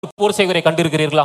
Bore சேவகரை கண்டிருக்கிறீர்களா?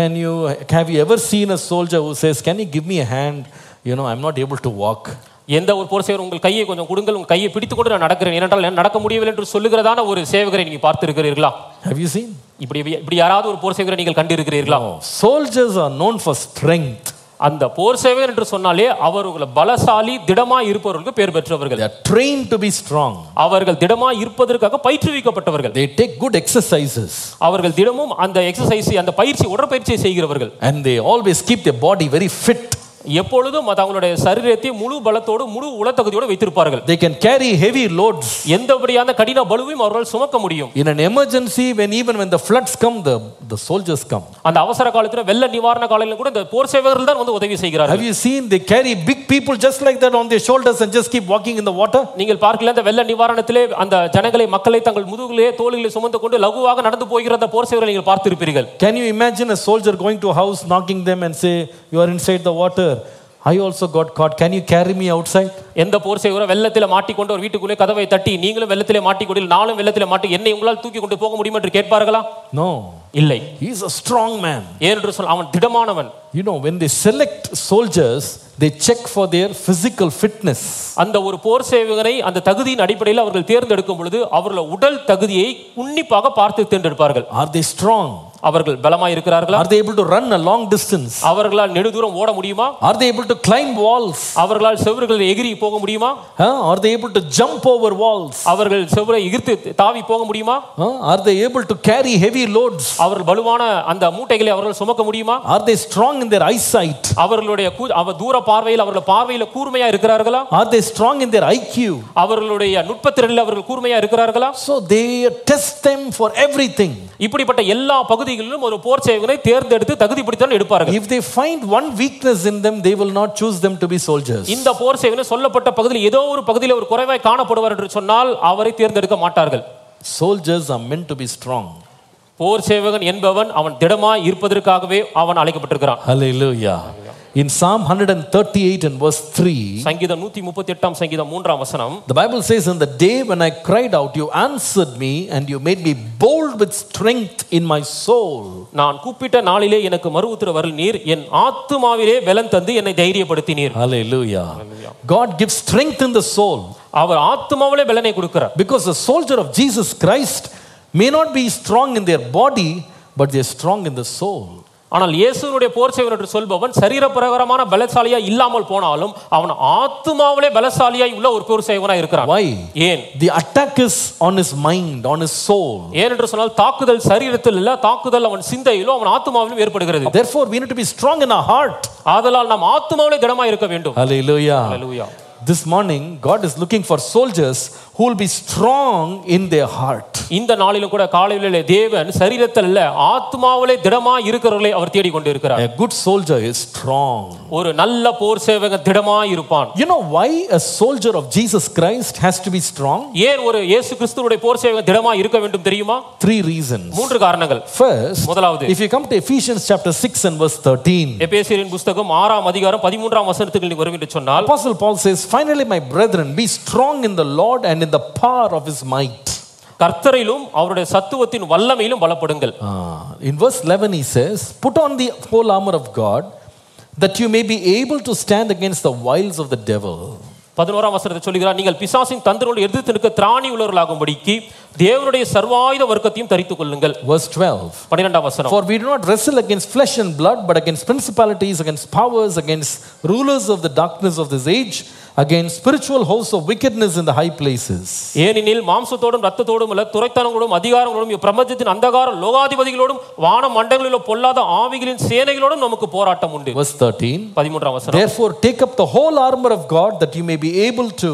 Have you ever seen a soldier who says, "Can you give me a hand? I'm not able to walk." எந்த ஒரு போர் சேவகர் உங்கள் கையை கொஞ்சம் கொடுங்கள், உங்கள் கையை பிடித்துக்கொண்டு நான் நடக்கிறேன், ஏனென்றால் நடக்க முடியவில்லை என்று சொல்லுகிறதான ஒரு சேவகரை நீங்க பார்த்திருக்கிறீர்களா? Have you seen? இப்படி யாராவது ஒரு போர் சேவகரை நீங்கள் கண்டிருக்கிறீர்களா? Soldiers are known for strength. அந்த போர் சேவகர் என்று சொன்னாலே அவர்கள் பலசாலி, திடமாய் இருப்பவர்களுக்கு பேர் பெற்றவர்கள். They are trained to be strong. அவர்கள் திடமாய் இருப்பதற்காக பயிற்றுவிக்கப்பட்டவர்கள். They take good exercises. அவர்கள் தினமும் அந்த எக்ஸர்சைஸ், அந்த பயிற்சி, உடற்பயிற்சியை செய்கிறவர்கள். And they always keep their body very fit. எப்பொழுதும் தங்களுடைய சரீரத்தை முழு பலத்தோடு முழு உளத்தகுதியோடு வைத்திருப்பார்கள். They can carry heavy loads. எந்தபடியான கடின பளுவையும் அவர்கள் சுமக்க முடியும். In an emergency, even when the floods come, the soldiers come. அந்த அவசர காலத்துல வெள்ள நிவாரண காலத்துல கூட இந்த போர் சேவகர்கள் தான் வந்து உதவி செய்கிறார்கள். Have you seen they carry big people just like that on their shoulders and just keep walking in the water? நீங்கள் பார்க்கல, அந்த வெள்ள நிவாரணத்திலே அந்த ஜனங்களை, மக்களை தங்கள் முதுகிலே தோளிலே சுமந்து கொண்டு லகுவாக நடந்து போகிற அந்த போர் சேவகரை நீங்கள் பார்த்திருப்பீர்கள். Can you imagine a soldier going to a house, knocking them and say, "You are inside the water. I also got caught. Can you carry me outside?" எந்த போர் சேவகர் வெள்ளத்திலே மாட்டிக்கொண்டு ஒரு வீட்டுக்குள்ளே கதவை தட்டி, நீங்களும் வெள்ளத்திலே மாட்டிக்கொண்டு நானும் வெள்ளத்திலே மாட்டி என்னை உங்களால் தூக்கி கொண்டு போக முடியும் என்று கேட்பார்களா? No. இல்லை. He is a strong man. ஏனென்று சொன்னால் அவன் திடமானவன். When they select soldiers, they check for their physical fitness. அந்த ஒரு போர் சேவகரை அந்த தகுதியின் அடிப்படையில் அவர்கள் தேர்ந்தெடுக்கும் பொழுது அவர்கள் உடல் தகுதியை உன்னிப்பாக பார்த்து தேர்ந்தெடுப்பார்கள். Are they strong? அவர்கள் பலமாய் இருக்கிறார்களா? Are they able to run a long distance? அவர்களால் நெடுதூரம் ஓட முடியுமா? Are they able to climb walls? அவர்களால் செவுறுகளை எகிரி போக முடியுமா? Are they able to jump over walls? அவர்கள் செவுரை எகிர்த்து தாவி போக முடியுமா? Are they able to carry heavy loads? அவர்கள் பலுவான அந்த மூட்டைகளை அவர்கள் சுமக்க முடியுமா? Are they strong in their eyesight? அவர்களுடைய தூர பார்வையில் அவர்கள் பார்வையில கூர்மையா இருக்கிறார்களா? Are they strong in their IQ? அவர்களுடைய நுட்பத்திறனில் அவர்கள் கூர்மையா இருக்கிறார்களா? So they test them for everything. இப்படிப்பட்ட எல்லா பகுதிகளிலும் ஒரு போர் சேவகரை தேர்ந்தெடுத்து தகுதிப்படுத்தி எடுப்பார்கள். If they find one weakness in them, they will not choose them to be soldiers. இந்த போர் சேவகர் சொல்லப்பட்ட பகுதியில் ஏதோ ஒரு பகுதியில் ஒரு குறைவாய் காணப்படுவார் என்று சொன்னால் அவரை தேர்ந்தெடுக்க மாட்டார்கள். Soldiers are meant to be strong. போர் சேவகன் என்பவன் அவன் திடமாய் இருப்பதற்காகவே அவன் அழைக்கப்பட்டிருக்கிறான். Hallelujah. In Psalm 138 and verse 3, சங்கீதம் 138 சங்கீதம் 3 வசனம், the Bible says, "In the day when I cried out, you answered me, and you made me bold with strength in my soul." நான் கூப்பிட்ட நாளிலே எனக்கு மறு உத்தரவு நீர், என் ஆத்துமாவிலே பலம் தந்து என்னை தைரியப்படுத்தினீர். Hallelujah. God gives strength in the soul. அவர் ஆத்துமாவிலே பலனை கொடுக்கிறார். Because a soldier of Jesus Christ may not be strong in their body, but they are strong in the soul. ஆனால் இயேசுவுடைய போர் சேவகர் என்று சொல்பவன் சரீர பிரகாரமான பலசாலியா இல்லாமல் போனாலும் அவன் ஆத்துமாவிலே பலசாலியாய் உள்ள ஒரு போர் சேவகனாய் இருக்கிறான். Why? ஏன்? The attack is on his mind, on his soul. ஏன் என்று சொன்னால் தாக்குதல் சரீரத்தில் இல்ல, தாக்குதல் அவன் சிந்தையிலும் அவன் ஆத்துமாவிலும் ஏற்படுகிறது. Therefore we need to be strong in our heart. ஆதலால் நாம் ஆத்துமாவிலே திடமாய் இருக்க வேண்டும். Hallelujah. Hallelujah. This morning God is looking for soldiers who will be strong in their heart. இந்த நாளிலும் கூட காலையிலே தேவன் சரீரத்தில் இல்ல ஆத்துமாவிலே திடமாய் இருக்கிறவர்களை அவர் தேடி கொண்டு இருக்கிறார். A good soldier is strong. ஒரு நல்ல போர் சேவகன் திடமாய் இருப்பான். You know why a soldier of Jesus Christ has to be strong? ஏன் ஒரு இயேசு கிறிஸ்துவுடைய போர் சேவகன் திடமாய் இருக்க வேண்டும் தெரியுமா? 3 reasons. 3 காரணங்கள். First, முதலாவது, if you come to Ephesians chapter 6 and verse 13, எபேசியரின் புத்தகம் 6 அதிகாரம் 13 வசனத்துக்கு நீங்க வருவீங்க சொன்னால், Apostle Paul says, "Finally my brethren, be strong in the Lord and in the power of his might." கர்த்தரிலும் அவருடைய சத்துவத்தின் வல்லமையிலும் பலப்படுங்கள். In verse 11 he says, "Put on the whole armor of God, that you may be able to stand against the wiles of the devil." 11 வசனத்தை சொல்கிறார், நீங்கள் பிசாசின் தந்திரங்களை எதிர்த்து நிற்க திராணி உள்ளவர்களாகும்படிக்கு தேவனுடைய சர்வாயுத வர்க்கத்தையும் தரித்துக் கொள்ளுங்கள். Verse 12, 12 வசனம், "For we do not wrestle against flesh and blood, but against principalities, against powers, against rulers of the darkness of this age, against spiritual hosts of wickedness in the high places." ஏனெனில் மாம்சத்தோடும் இரத்தத்தோடும் அல்ல, துரைத்தனங்களோடும் அதிகாரங்களோடும் பிரபஞ்சத்தின் அந்தகார லோகாதிபதிகளோடும் வான மண்டலங்களிலோ பொல்லாத ஆவிகளின் சேனைகளோடும் நமக்கு போராட்டம் உண்டு. Verse 13, 13 வசனம், "Therefore take up the whole armor of God, that you may be able to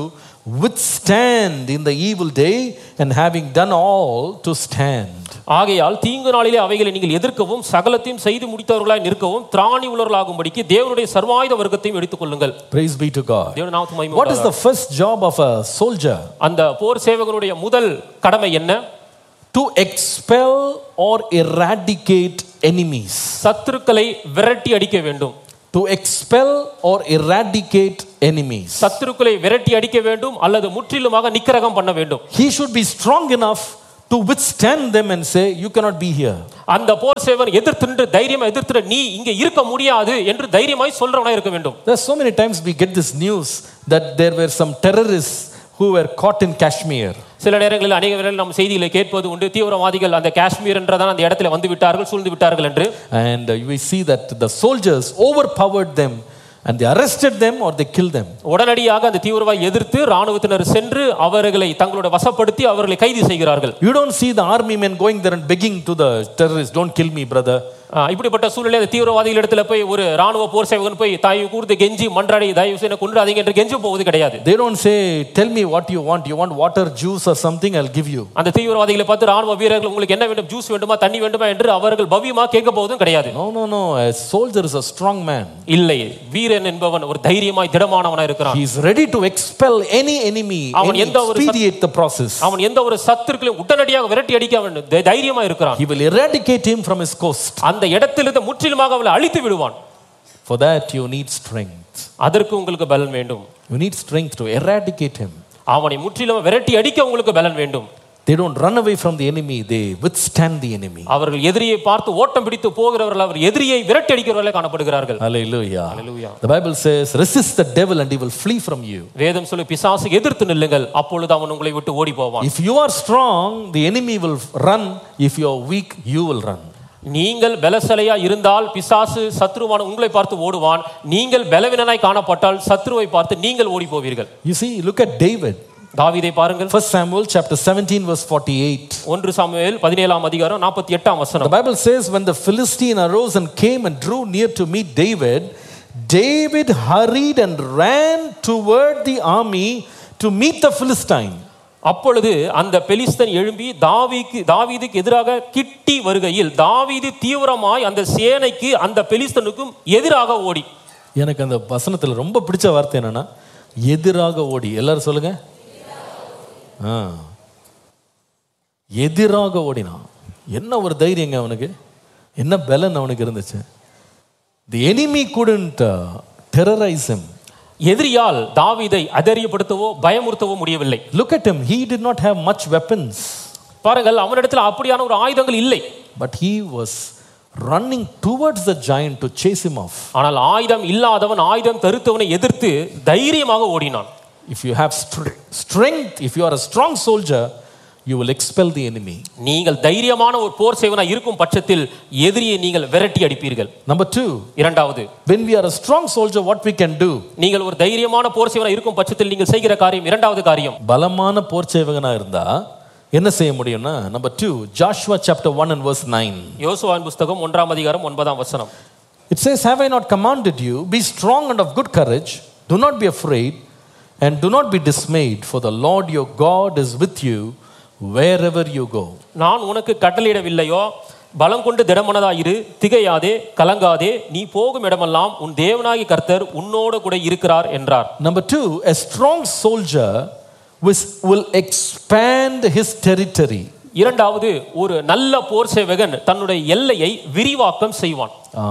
withstand in the evil day, and having done all, to stand." ஆகையால் தீங்கு நாளிலே அவைகளை நீங்கள் எதிர்க்கவும் சகலத்தையும் செய்து முடித்தவர்களாய் நிற்கவும் திராணி உள்ளவர்களாகும்படிக்கு தேவனுடைய சர்வாயுத வர்க்கத்தையும் எடுத்துக் கொள்ளுங்கள். Praise be to God. தேவனுடைய நாமத்துக்கு மகிமை What is the first job of a soldier? அந்த போர் சேவகனுடைய முதல் கடமை என்ன? To expel or eradicate enemies. சத்துருக்களை விரட்டி அடிக்க வேண்டும். To expel or eradicate enemies. சத்துருக்களை விரட்டி அடிக்க வேண்டும் அல்லது முற்றிலுமாக நிக்கிரகம் பண்ண வேண்டும். He should be strong enough to withstand them and say, you cannot be here. அந்த போர் சேவகன் எதிர்த்து தைரியமா எதிர்த்து நீ இங்க இருக்க முடியாது என்று தைரியமாய் சொல்றவனா இருக்க வேண்டும். There are so many times we get this news that there were some terrorists who were caught in Kashmir. சில நேரங்களில் அநேக வேளைகளில் நம்ம செய்திகளை கேட்பது உண்டு, தீவிரவாதிகள் அந்த காஷ்மீர் என்றதான அந்த இடத்துல வந்து விட்டார்கள், சூழ்ந்து விட்டார்கள் என்று. And we see that the soldiers overpowered them and they arrested them or they killed them. உடனடியாக அந்த தீவிரவாதி எதிர்த்து ராணுவத்தினர் சென்று அவர்களை தங்களோட வசப்படுத்தி அவர்களை கைது செய்கிறார்கள். You don't see the army men going there and begging to the terrorists, don't kill me brother. இப்படிப்பட்ட சூழ்நிலை அந்த தீவிரவாதிகள் இடத்துல போய் ஒரு ராணுவ போர் சேவகன் போய் தாய் கூர்ந்து கெஞ்சி மன்றாடி தயவு செய்து கொன்றாதீங்க என்று கெஞ்சி போவது கிடையாது. They don't say tell me what you want water juice or something I'll give you. அந்த தீவிரவாதிகளை பார்த்து ராணுவ வீரர்கள் உங்களுக்கு என்ன வேண்டும், ஜூஸ் வேண்டுமா தண்ணி வேண்டுமா என்று அவர்கள் பவ்யமா கேட்க போவதும் கிடையாது. No, a soldier is a strong man. இல்லை, வீரன் என்பவன் ஒரு தைரியமாய் திடமானவனாய் இருக்கிறான். He is ready to expel any enemy and expedite the process. அவன் எந்த ஒரு சத்துருக்களையும் உடனடியாக விரட்டி அடிக்க வேண்டும் தைரியமாய் இருக்கிறான். He will eradicate him from his coast. அந்த இடத்திலிருந்து முற்றிலுமாக அவனை அழித்து விடுவான். For that you need strength. அதற்கு உங்களுக்கு பலன் வேண்டும். You need strength to eradicate him. அவனை முற்றிலும் விரட்டி அடிக்க உங்களுக்கு பலன் வேண்டும். They don't run away from the enemy, they withstand the enemy. அவர்கள் எதிரியை பார்த்து ஓட்டம் பிடித்து போகிறவர்கள் அவர் எதிரியை விரட்டி அடிக்கிறவர்களே காணப்படுகிறார்கள். Hallelujah. The Bible says resist the devil and he will flee from you. வேதம் சொல்லு பிசாசுக்கு எதிர்த்து நில்லுங்கள் அப்பொழுது அவன் உங்களை விட்டு ஓடி போவான். If you are strong, the enemy will run. If you are weak, you will run. நீங்கள் பலசாலியா இருந்தால் பிசாசு சத்ருவான உங்களை பார்த்து ஓடுவான். நீங்கள் பலவீனனாய் காணப்பட்டால் சத்ருவை பார்த்து நீங்கள் ஓடி போவீர்கள். You see, look at David. தாவீதை பாருங்கள். 1 Samuel chapter 17 verse 48. 1 சாமுவேல் 17ஆம் அதிகாரம் 48ஆம் வசனம். The Bible says when the Philistine arose and came and drew near to meet David, David hurried and ran toward the army to meet the Philistine. அப்பொழுது அந்த பெலிஸ்தன் எழும்பி தாவீதுக்கு எதிராக கிட்டி வருகையில் தாவீது தீவிரமாய் அந்த சேனைக்கு அந்த பெலிஸ்தனுக்கும் எதிராக ஓடி. எனக்கு அந்த வசனத்தில் ரொம்ப பிடிச்ச வார்த்தை என்னன்னா எதிராக ஓடி. எல்லாரும் சொல்லுங்க. எதிராக ஓடினா என்ன ஒரு தைரியங்க அவனுக்கு, என்ன பலன் அவனுக்கு இருந்துச்சு. The enemy couldn't terrorize him. எதிரியால் தாவீதை அதரியப்படுத்தவோ பயமுறுத்தவோ முடியவில்லை. Look at him, he did not have much weapons. பாருங்கள், அவனிடத்தில் அப்படியான ஒரு ஆயுதங்கள் இல்லை. But he was running towards the giant to chase him off. ஆனால் ஆயுதம் இல்லாதவன் ஆயுதம் தரித்தவனை எதிர்த்து தைரியமாக ஓடினான். If you have strength, if you are a strong soldier, you will expel the enemy. நீங்கள் தைரியமான ஒரு போர் சேவகனாய் இருக்கும் பட்சத்தில் எதிரியை நீங்கள் விரட்டி அடிப்பீர்கள். Number 2, இரண்டாவது, when we are a strong soldier, what we can do? நீங்கள் ஒரு தைரியமான போர் சேவகனாய் இருக்கும் பட்சத்தில் நீங்கள் செய்கிற காரியம், இரண்டாவது காரியம், பலமான போர் சேவகனா இருந்தா என்ன செய்ய முடியும்னா number 2, Joshua chapter 1 and verse 9. யோசுவாவின் புத்தகம் 1ஆம் அதிகாரம் 9ஆம் வசனம். It says, have I not commanded you, be strong and of good courage, do not be afraid and do not be dismayed, for the Lord your God is with you wherever you go. நான் உனக்கு கட்டளையிடவில்லையோ, பலம் கொண்டு திடமனதாயிரு, திகையாதே, கலங்காதே, நீ போகும் இடமெல்லாம் உன் தேவனாகிய கர்த்தர் உன்னோடு கூட இருக்கிறார் என்றார். Number 2, a strong soldier will expand his territory. இரண்டாவது, ஒரு நல்ல போர் சேவகன் தன்னுடைய எல்லையை விரிவாக்கம் செய்வான்.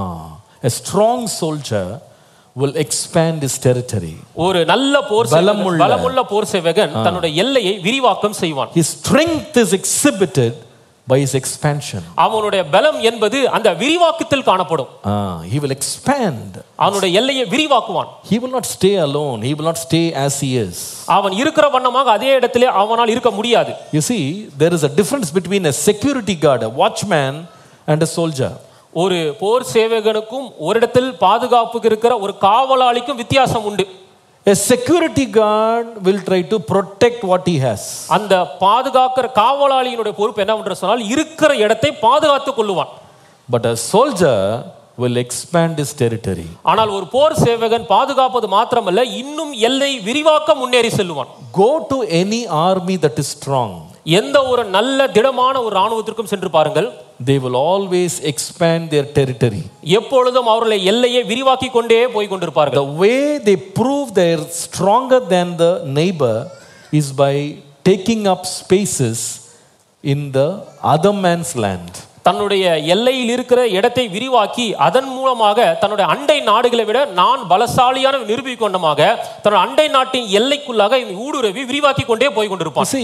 A strong soldier will expand his territory. ஒரு நல்ல போர் சேவகன், பலமுள்ள போர் சேவகன் தன்னுடைய எல்லையை விரிவாக்கம் செய்வான். His strength is exhibited by his expansion. அவனுடைய பலம் என்பது அந்த விரிவாக்கத்தில் காணப்படும். He will expand. அவனுடைய எல்லையை விரிவாக்குவான். He will not stay alone. He will not stay as he is. அவன் இருக்கிற வண்ணமாக அதே இடத்திலே அவனால் இருக்க முடியாது. You see, there is a difference between a security guard, a watchman, and a soldier. ஒரு போர் சேவகனுக்கும் ஒரு இடத்தில் பாதுகாப்புக்கு இருக்கிற ஒரு காவலாளிக்கும் வித்தியாசம் உண்டு. A security guard will try to protect what he has. அந்த பாதுகாக்கிற காவலாளியினுடைய பொறுப்பு என்னவென்று சொன்னால் இருக்கிற இடத்தை பாதுகாத்துக் கொள்ளுவான். But a soldier will expand his territory. ஆனால் ஒரு போர் சேவகன் பாதுகாப்பது மாத்திரமல்ல, இன்னும் எல்லை விரிவாக்க முன்னேறி செல்லுவான். Go to any army that is strong. எந்த ஒரு நல்ல திடமான ஒரு ராணுவத்திற்கும் சென்று பாருங்கள். They will always expand their territory. எப்பொழுதும் அவர்களை எல்லையை விரிவாக்கி கொண்டே போய் கொண்டிருப்பார்கள். The way they prove they are stronger than the neighbor is by taking up spaces in the other man's land. தன்னுடைய எல்லையில் இருக்கிற இடத்தை விரிவாக்கி அதன் மூலமாக தன்னுடைய அண்டை நாடுகளை விட நான் பலசாலியான நிரூபிக்கொண்டமாக தன்னுடைய அண்டை நாட்டின் எல்லைக்குள்ளாக ஊடுருவி விரிவாக்கி கொண்டே போய் கொண்டிருப்பான். See,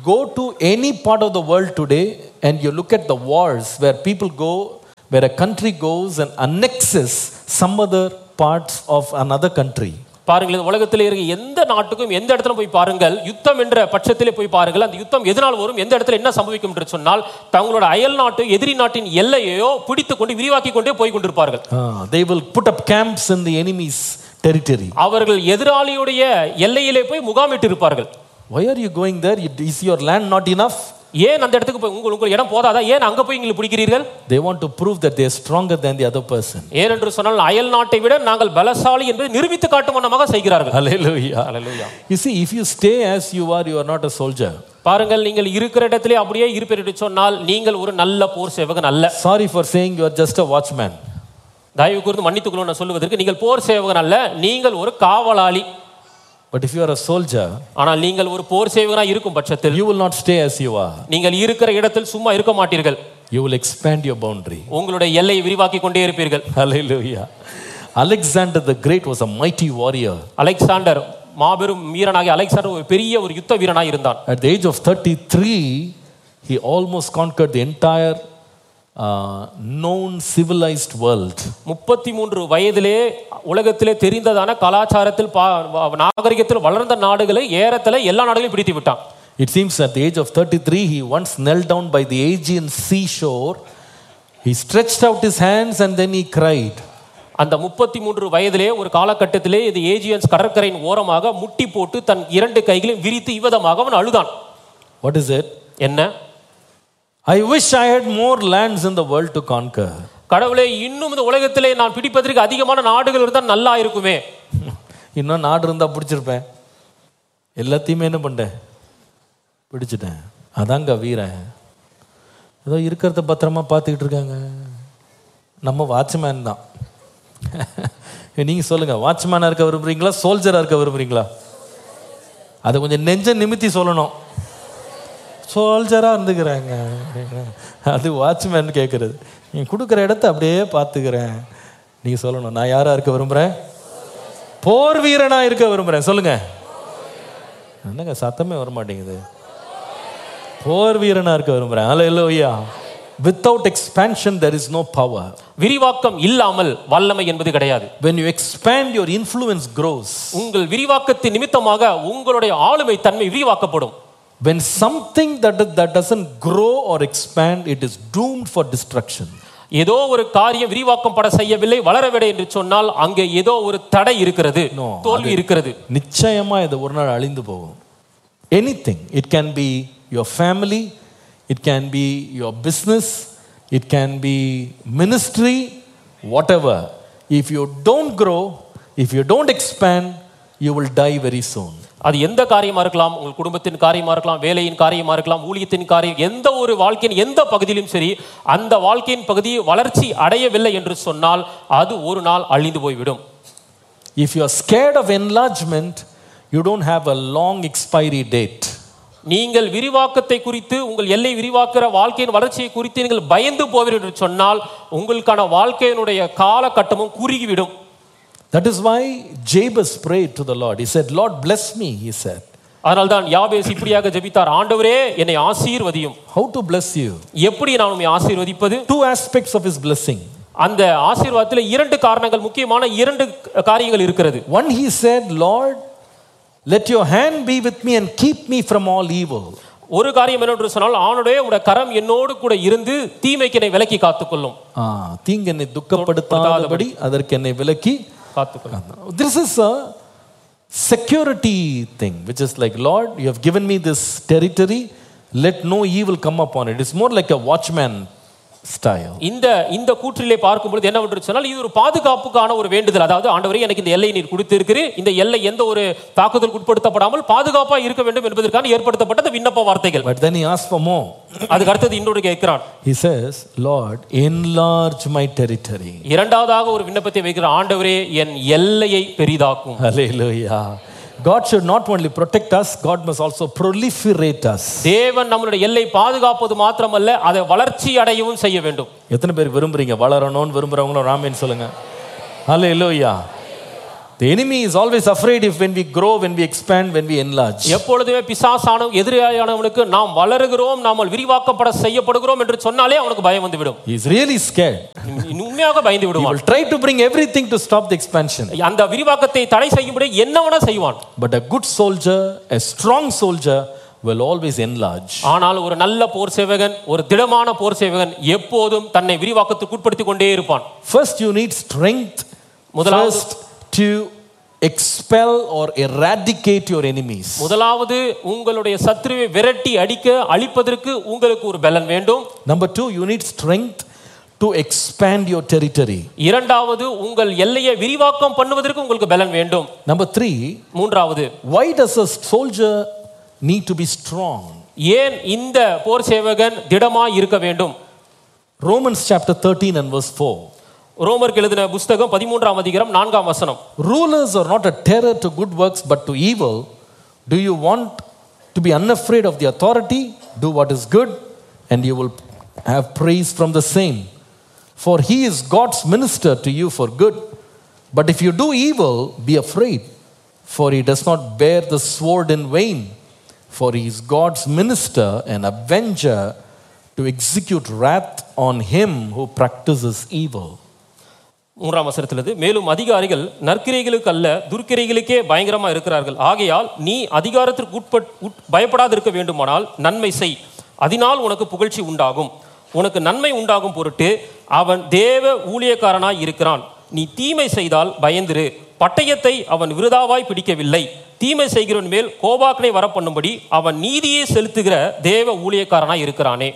go to any part of the world today and you look at the wars where people go, where a country goes and annexes some other parts of another country. பாருங்கள், இந்த உலகத்தில் இருக்க எந்த நாட்டுக்கும் எந்த இடத்துல போய் பாருங்கள், யுத்தம் என்ற பட்சத்திலே போய் பாருங்கள், அந்த யுத்தம் எதனால் வரும், எந்த இடத்துல என்ன சம்பவிக்கும் என்று சொன்னால் தங்களோட அயல் நாட்டு எதிரி நாட்டின் எல்லையோ பிடித்துக் கொண்டு விரிவாக்கி கொண்டே போய் கொண்டிருப்பார்கள். They will put up camps in the enemy's territory. அவர்கள் எதிராளியுடைய எல்லையிலே போய் முகாமிட்டு இருப்பார்கள். Why are you going there? Is your land not enough? ஏன் அந்த இடத்துக்கு போய் உங்கள் இடம் போதாதா, ஏன் அங்க போய் நீங்கள் பிடிக்கிறீர்கள்? They want to prove that they are stronger than the other person. ஏனென்று சொன்னால் அயல் நாட்டை விட நாங்கள் பலசாலி என்பதை நிரூபித்து காட்டும் வண்ணமாக செய்கிறார்கள். Hallelujah. Hallelujah. You see, if you stay as you are not a soldier. பாருங்கள், நீங்கள் இருக்கிற இடத்திலே அப்படியே இருப்பீர் என்று சொன்னால் நீங்கள் ஒரு நல்ல போர் சேவகன் அல்ல. Sorry for saying you are just a watchman. தயவு கூர்ந்து மன்னித்துக்கொள்ளும் நான் சொல்லுவதற்கு, நீங்கள் போர் சேவகன் அல்ல, நீங்கள் ஒரு காவலாளி. But if you are a soldier, ஆனால் நீங்கள் ஒரு போர் சேவகனாய் இருக்கும் பட்சத்தில் you will not stay as you are. நீங்கள் இருக்கிற இடத்தில் சும்மா இருக்க மாட்டீர்கள். You will expand your boundary. உங்களுடைய எல்லையை விரிவாக்கி கொண்டே இருப்பீர்கள். Hallelujah. Alexander the Great was a mighty warrior. Alexander மாபெரும் வீரனாகிய அலெக்சாண்டர் ஒரு பெரிய ஒரு யுத்த வீரனாய் இருந்தான். At the age of 33, he almost conquered the entire known civilized world. 33 வயதிலே உலகத்திலே தெரிந்ததான கலாச்சாரத்தில் நாகரிகத்தில் வளர்ந்த நாடுகளை ஏறத்தல எல்லா நாடுகளையும் பிடித்து விட்டான். It seems at the age of 33 he once knelt down by the Aegean seashore. He stretched out his hands and then he cried. அந்த 33 வயதிலே ஒரு காலகட்டத்திலே இது ஏஜியன்ஸ் கடற்கரையின் ஓரமாக முட்டி போட்டு தன் இரண்டு கைகளையும் விரித்து இவ்விதமாக அவன் அழுதான். What is it? என்ன? I wish I had more lands in the world to conquer. கடவுளே, இன்னும் இந்த உலகத்திலே நான் பிடிப்பதற்கு அதிகமான நாடுகள் இருந்தால் நல்லா இருக்குமே. இன்னும் நாடு இருந்தா பிடிச்சிருப்பேன். எல்லாத்தையுமே என்ன பண்ணேன்? பிடிச்சிட்டேன். அதாங்க வீரன். ஏதோ இருக்கிறத பத்திரமா பார்த்துக்கிட்டு இருக்காங்க. நம்ம வாட்ச்மேன் தான். நீங்க சொல்லுங்க, வாட்ச்மேனா இருக்க விரும்புறீங்களா, சோல்ஜரா இருக்க விரும்புறீங்களா? அதை கொஞ்சம் நெஞ்ச நிமித்தி சொல்லணும். சோல்ஜராக இருந்துக்கிறாங்க, அது வாட்ச்மேன் கேட்குறது. நீ கொடுக்குற இடத்த அப்படியே பார்த்துக்கிறேன். நீங்கள் சொல்லணும், நான் யாராக இருக்க விரும்புகிறேன்? போர் வீரனாக இருக்க விரும்புகிறேன். சொல்லுங்க. என்னங்க சத்தமே வர மாட்டேங்குது? போர் வீரனாக இருக்க விரும்புகிறேன். ஹல்லேலூயா. Without expansion there is no power. விரிவாக்கம் இல்லாமல் வல்லமை என்பது கிடையாது. When you expand, your influence grows. உங்கள் விரிவாக்கத்தின் நிமித்தமாக உங்களுடைய ஆளுமை தன்மை விரிவாக்கப்படும். When something that doesn't grow or expand, it is doomed for destruction. ஏதோ ஒரு காரியம் விரிவாக்கம் பட செய்யவில்லை, வளரவில்லை என்று சொன்னால் அங்கே ஏதோ ஒரு தடை இருக்கிறது, தோல்வி இருக்கிறது. நிச்சயமா இது ஒரு நாள் அழிந்து போகும். Anything, it can be your family, it can be your business, it can be ministry, whatever. If you don't grow, if you don't expand, you will die very soon. அது எந்த காரியமா இருக்கலாம், உங்கள் குடும்பத்தின் காரியமா இருக்கலாம், வேலையின் காரியமா இருக்கலாம், ஊழியத்தின் காரியம், எந்த ஒரு வாழ்க்கையின் எந்த பகுதியிலும் சரி, அந்த வாழ்க்கையின் பகுதி வளர்ச்சி அடையவில்லை என்று சொன்னால் அது ஒரு நாள் அழிந்து போய்விடும். If you are scared of enlargement, you don't have a long expiry date. நீங்கள் விரிவாக்கத்தை குறித்து, உங்கள் எல்லை விரிவாக்குற வாழ்க்கையின் வளர்ச்சியை குறித்து நீங்கள் பயந்து போவீர்கள் என்று சொன்னால் உங்களுக்கான வாழ்க்கையினுடைய காலகட்டமும் குறுகிவிடும். That is why Jabez prayed to the Lord. He said, Lord, bless me, he said. அதனால்தான் யாபேஸ் இப்படியாக ஜெபித்தார், ஆண்டவரே என்னை ஆசீர்வதியும். How to bless you? எப்படி நான் உம்மை ஆசீர்வதிப்பது? Two aspects of his blessing. அந்த ஆசீர்வாதத்தில் இரண்டு காரணங்கள், முக்கியமான இரண்டு காரியங்கள் இருக்கிறது. One, he said, Lord, let your hand be with me and keep me from all evil. ஒரு காரியம் என்னென்று சொன்னால், ஆண்டவரே உம்முடைய கரம் என்னோடு கூட இருந்து தீமைக்கு என்னை விலக்கி காத்துக்கொள்ளும். தீங்கு என்னை துக்கப்படுத்தாதபடி அதற்கு என்னை விலக்கி காத்துக்கொள்ளும். This is a security thing, which is like, Lord, you have given me this territory, let no evil come upon it. It's more like a watchman style. இந்த கூற்றிலே பார்க்கும்போது என்னவென்று சொன்னால், இது ஒரு பாதுகாப்புக்கான ஒரு வேண்டுதல். அதாவது, ஆண்டவரே எனக்கு இந்த எல்லை நீர் கொடுத்திருக்கிறீர், இந்த எல்லை எந்த ஒரு தாக்குதலுக்கு உட்படுத்தப்படாமல் பாதுகாப்பா இருக்க வேண்டும் என்பதற்கான ஏற்படுத்தப்பட்ட விண்ணப்ப வார்த்தைகள். But then he asked for more. அதுக்கு அடுத்தது இன்னொரு கேட்கிறான். He says, Lord, enlarge my territory. இரண்டாவதாக ஒரு விண்ணப்பத்தை வைக்கிறார், ஆண்டவரே என் எல்லையை பெரிதாக்கும். Hallelujah. God should not only protect us, God must also proliferate us. தேவன் நம்மளுடைய எல்லை பாதுகாப்பது மாத்திரமல்ல, அதை வளர்ச்சி அடையவும் செய்ய வேண்டும். எத்தனை பேர் விரும்புறீங்க? வளரணும்னு விரும்புறவங்களும் ராமேன் சொல்லுங்க. Hallelujah. The enemy is always afraid if when we grow, when we expand, when we enlarge. எப்பொழுதுமே பிசாசான எதிரியானவனுக்கு நாம் வளருகிறோம், நாம் விரிவாக்கப்பட செய்யப்படுகிறோம் என்று சொன்னாலே அவனுக்கு பயம் வந்துவிடும். He is really scared. உண்மையாக பயந்து He விடுவான். will try to bring everything to stop the expansion. அந்த விரிவாக்கத்தை தடை செய்யும்படி என்னவனா செய்வான். But a good soldier, a strong soldier will always enlarge. ஆனால் ஒரு நல்ல போர் சேவகன், ஒரு திடமான போர் சேவகன் எப்போதும் தன்னை விரிவாக்கத்துக்கு உட்படுத்திக் கொண்டே இருப்பான். First you need strength. First to expel or eradicate your enemies. முதலாவது உங்களுடைய சத்துருவை விரட்டி அடிக்க அழிப்பதற்கு உங்களுக்கு ஒரு பலன் வேண்டும். Number 2, you need strength to expand your territory. இரண்டாவது உங்கள் எல்லையை விரிவாக்கம் பண்ணுவதற்கு உங்களுக்கு பலன் வேண்டும். Number 3, மூன்றாவது, why does a soldier need to be strong? ஏன் இந்த போர் சேவகன் திடமாய் இருக்க வேண்டும்? Romans chapter 13 and verse 4. ரோமருக்கு எழுதின புத்தகம் 13ஆம் அதிகாரம் 4ஆம் வசனம். Rulers are not a terror to good works but to evil. Do you want to be unafraid of the authority? Do what is good and you will have praise from the same. For he is God's minister to you for good. But if you do evil, be afraid, for he does not bear the sword in vain. For he is God's minister and avenger to execute wrath on him who practices evil. மூன்றாம் வசனத்திலிருந்து, மேலும் அதிகாரிகள் நற்கிரைகளுக்கு அல்ல துர்க்கிரைகளுக்கே பயங்கரமா இருக்கிறார்கள். ஆகையால் நீ அதிகாரத்திற்கு பயப்படாது இருக்க வேண்டுமானால் நன்மை செய், அதனால் உனக்கு புகழ்ச்சி உண்டாகும். உனக்கு நன்மை உண்டாகும் பொருட்டு அவன் தேவ ஊழியக்காரனாய் இருக்கிறான். நீ தீமை செய்தால் பயந்திரு, பட்டயத்தை அவன் விருதாவாய் பிடிக்கவில்லை. தீமை செய்கிறவன் மேல் கோபாக்கனை வரப்பண்ணும்படி அவன் நீதியை செலுத்துகிற தேவ ஊழியக்காரனாய் இருக்கிறானே.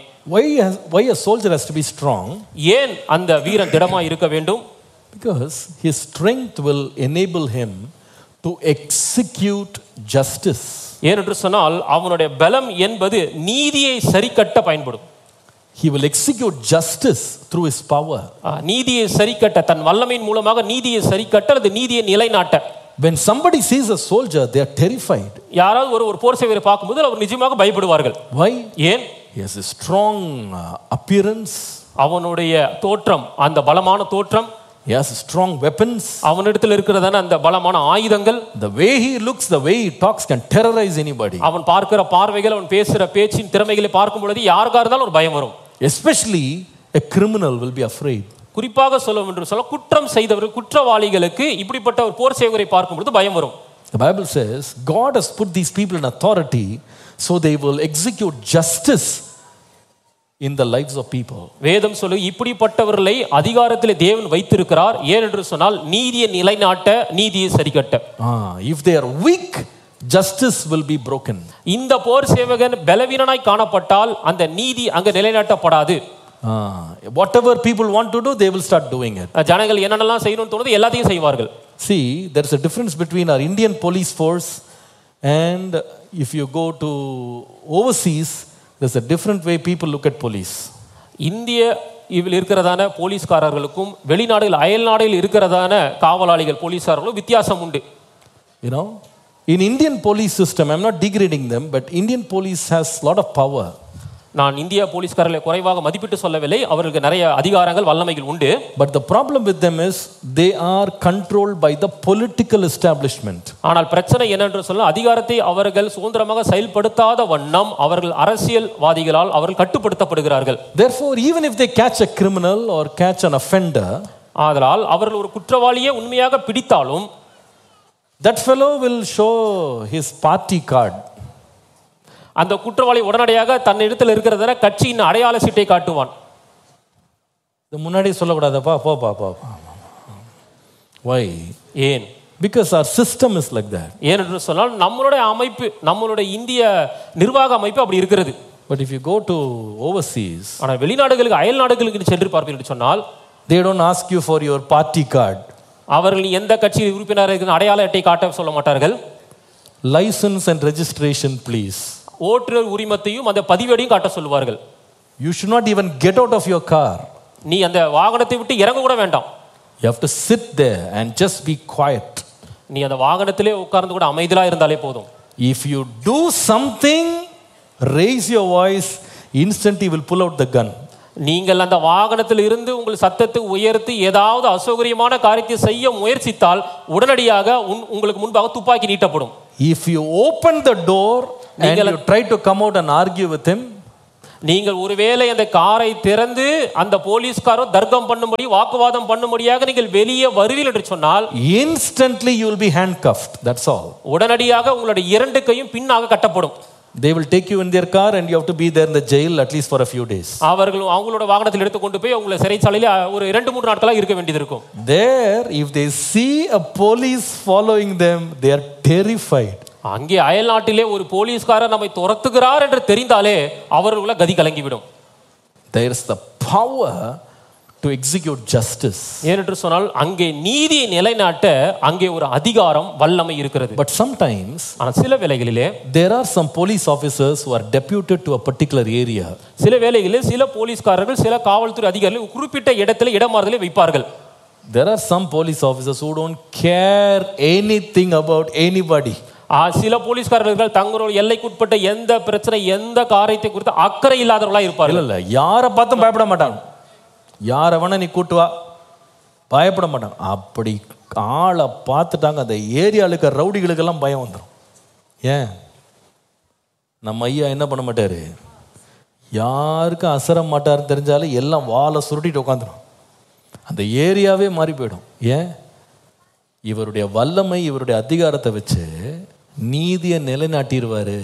Why a soldier has to be strong? ஏன் அந்த வீரன் திடமாய் இருக்க வேண்டும்? Because his strength will enable him to execute justice. ஏனென்று சொன்னால் அவனுடைய பலம் என்பது நீதியை சரிக்கட்ட பயன்படும். He will execute justice through his power. நீதியை சரிக்கட்ட, தன் வல்லமையின் மூலமாக நீதியை சரிக்கட்ட, அது நீதியை நிலைநாட்ட. When somebody sees a soldier, they are terrified. யாராவது ஒரு போர் சேவகரை பார்க்கும்போது அவர் நிஜமாக பயப்படுவார்கள். Why? ஏன்? He has a strong appearance. அவனுடைய தோற்றம், அந்த பலமான தோற்றம். He has strong weapons. அவனிடத்தில் இருக்கிறதான அந்த பலமான ஆயுதங்கள். The way he looks, the way he talks can terrorize anybody. அவன் பார்க்கிற பார்வைகள், அவன் பேசுகிற பேச்சின் திறமைகளை பார்க்கும் பொழுது யாருக்கா இருந்தாலும் ஒரு பயம் வரும். Especially a criminal will be afraid. குறிப்பாக சொல்லும் என்று சொல்ல குற்றம் செய்தவர்கள், குற்றவாளிகளுக்கு இப்படிப்பட்ட ஒரு போர் சேவகரை பார்க்கும் பொழுது பயம் வரும். The Bible says God has put these people in authority so they will execute justice in the lives of people. வேதம் சொல்லு இப்படிப்பட்டவர்களை அதிகாரத்திலே தேவன் வைத்திருக்கிறார். ஏனென்று சொன்னால் நீதியை நிலைநாட்ட, நீதியை சரிக்கட்ட. If they are weak, justice will be broken. இந்த போர் சேவகன் பலவீனனாய் காணப்பட்டால் அந்த நீதி அங்க நிலைநாட்டப்படாது. Whatever people want to do, they will start doing it. ஜனங்கள் என்னென்னலாம் செய்யணும்னு தோணுது எல்லாத்தையும் செய்வார்கள். See, there is a difference between our Indian police force and if you go to overseas, there's a different way people look at police. இந்திய இதில் இருக்கிறதான போலீஸ்காரர்களுக்கும் வெளிநாடுகள் அயல் நாடுகளில் இருக்கிறதான காவலாளிகள் போலீஸ்காரர்களும் வித்தியாசம் உண்டு. You know, in Indian police system, I'm not degrading them, but Indian police has a lot of power. நான் இந்திய போலீஸ்காரர்களை குறைவாக மதிப்பிட்டு சொல்லவில்லை, அவர்களுக்கு நிறைய அதிகாரங்கள் வல்லமைகள் உண்டு. But the problem with them is they are controlled by the political establishment. ஆனால் பிரச்சனை என்னென்று சொல்ல, அதிகாரத்தை அவர்கள் சுதந்திரமாக செயல்படுத்தாத வண்ணம் அவர்கள் அரசியல்வாதிகளால் அவர்கள் கட்டுப்படுத்தப்படுகிறார்கள். Therefore, even if they catch a criminal or catch an offender, ஆதலால் அவர்கள் ஒரு குற்றவாளியை உண்மையாக பிடித்தாலும் that fellow will show his party card. அந்த குற்றவாளி உடனடியாக தன் இடத்தில் இருக்கிறத கட்சியின் அடையாள சீட்டை காட்டுவான். இது முன்னாடி சொல்லக்கூடாதப்பா, போ. Why? ஏன்? Because our system is like that. ஏனென்று சொன்னால் நம்மளுடைய அமைப்பு, நம்மளுடைய இந்திய நிர்வாக அமைப்பு அப்படி இருக்கிறது. But if you go to overseas, ஆனால் வெளிநாடுகளுக்கு அயல் நாடுகளுக்கு சென்று பார்ப்பீர்கள் என்று சொன்னால் they don't ask you for your party card. அவர்கள் எந்த கட்சியில் உறுப்பினராக இருக்கிற அடையாள அட்டை காட்ட சொல்ல மாட்டார்கள். License and registration please. ஓட்டுநர் உரிமத்தையும் அந்த பதிவேடையும் காட்ட சொல்லுவார்கள். You should not even get out of your car. நீ அந்த வாகனத்தை விட்டு இறங்க கூட வேண்டாம். You have to sit there and just be quiet. நீ அந்த வாகனத்திலே உட்கார்ந்து கூட அமைதியா இருந்தாலே போதும். If you do something, raise your voice, instantly will pull out the gun. நீங்கள் அந்த வாகனத்தில் இருந்து உங்கள் சத்தத்தை உயர்த்தி ஏதாவது அசௌகரியமான காரியத்தை செய்ய முயற்சித்தால் உடனடியாக உங்களுக்கு முன்பாக துப்பாக்கி நீட்டப்படும். If you open the door and you try to come out and argue with him, நீங்கள் ஒருவேளை அந்த காரை திறந்து அந்த போலீஸ்காரோ தர்க்கம் பண்ணும்படி வாக்குவாதம் பண்ணும்படியாக நீங்கள் வெளியே வருவீர்கள் என்று சொன்னால் instantly you will be handcuffed. That's all. உடனடியாக உங்களுடைய இரண்டு கையும் பின்னாக கட்டப்படும். They will take you in their car and you have to be there in the jail at least for a few days. அவர்கள் அவங்களோட வாகனத்தில் எடுத்து கொண்டு போய் உங்களை சிறைச்சாலையில ஒரு 2-3 நாட்களா இருக்க வேண்டியது இருக்கும். There if they see a police following them, they are terrified. அங்கே அயல் நாட்டிலே ஒரு போலீஸ்காரர் நம்மை துரத்துகிறார் என்று தெரிந்தாலே அவர்களுக்குள்ள கதி கலங்கிவிடும். There is the power to execute justice. ஏனென்று சொன்னால் அங்கே நீதியை நிலைநாட்ட அங்கே ஒரு அதிகாரம் வல்லமை இருக்கிறது. But sometimes ஆனால் சில வேளைகளிலே there are some police officers who are deputed to a particular area. சில வேளைகளில் சில போலீஸ்காரர்கள் சில காவல்துறை அதிகாரிகள் குறிப்பிட்ட இடத்துல இடமாறுதலை வைப்பார்கள். There are some police officers who don't care anything about anybody. சில போலீஸ்காரர்கள் தங்களோட எல்லைக்குட்பட்ட எந்த பிரச்சனை எந்த காரியத்தை குறித்து அக்கறை இல்லாதவர்களா இருப்பார்கள். இல்ல யாரை பார்த்தும் பயப்பட மாட்டாங்க. யாரை வேணா நீ கூட்டு வா, பயப்பட மாட்டாங்க. அப்படி ஆளை பார்த்துட்டாங்க அந்த ஏரியாவில் இருக்கிற ரவுடிகளுக்கெல்லாம் பயம் வந்துடும். ஏன் நம்ம ஐயா என்ன பண்ண மாட்டாரு, யாருக்கும் அசர மாட்டாருன்னு தெரிஞ்சாலும் எல்லாம் வாழை சுருட்டிட்டு உட்காந்துரும். அந்த ஏரியாவே மாறி போயிடும். ஏன்? இவருடைய வல்லமை இவருடைய அதிகாரத்தை வச்சு நீதியை நிலைநாட்டிடுவாரு.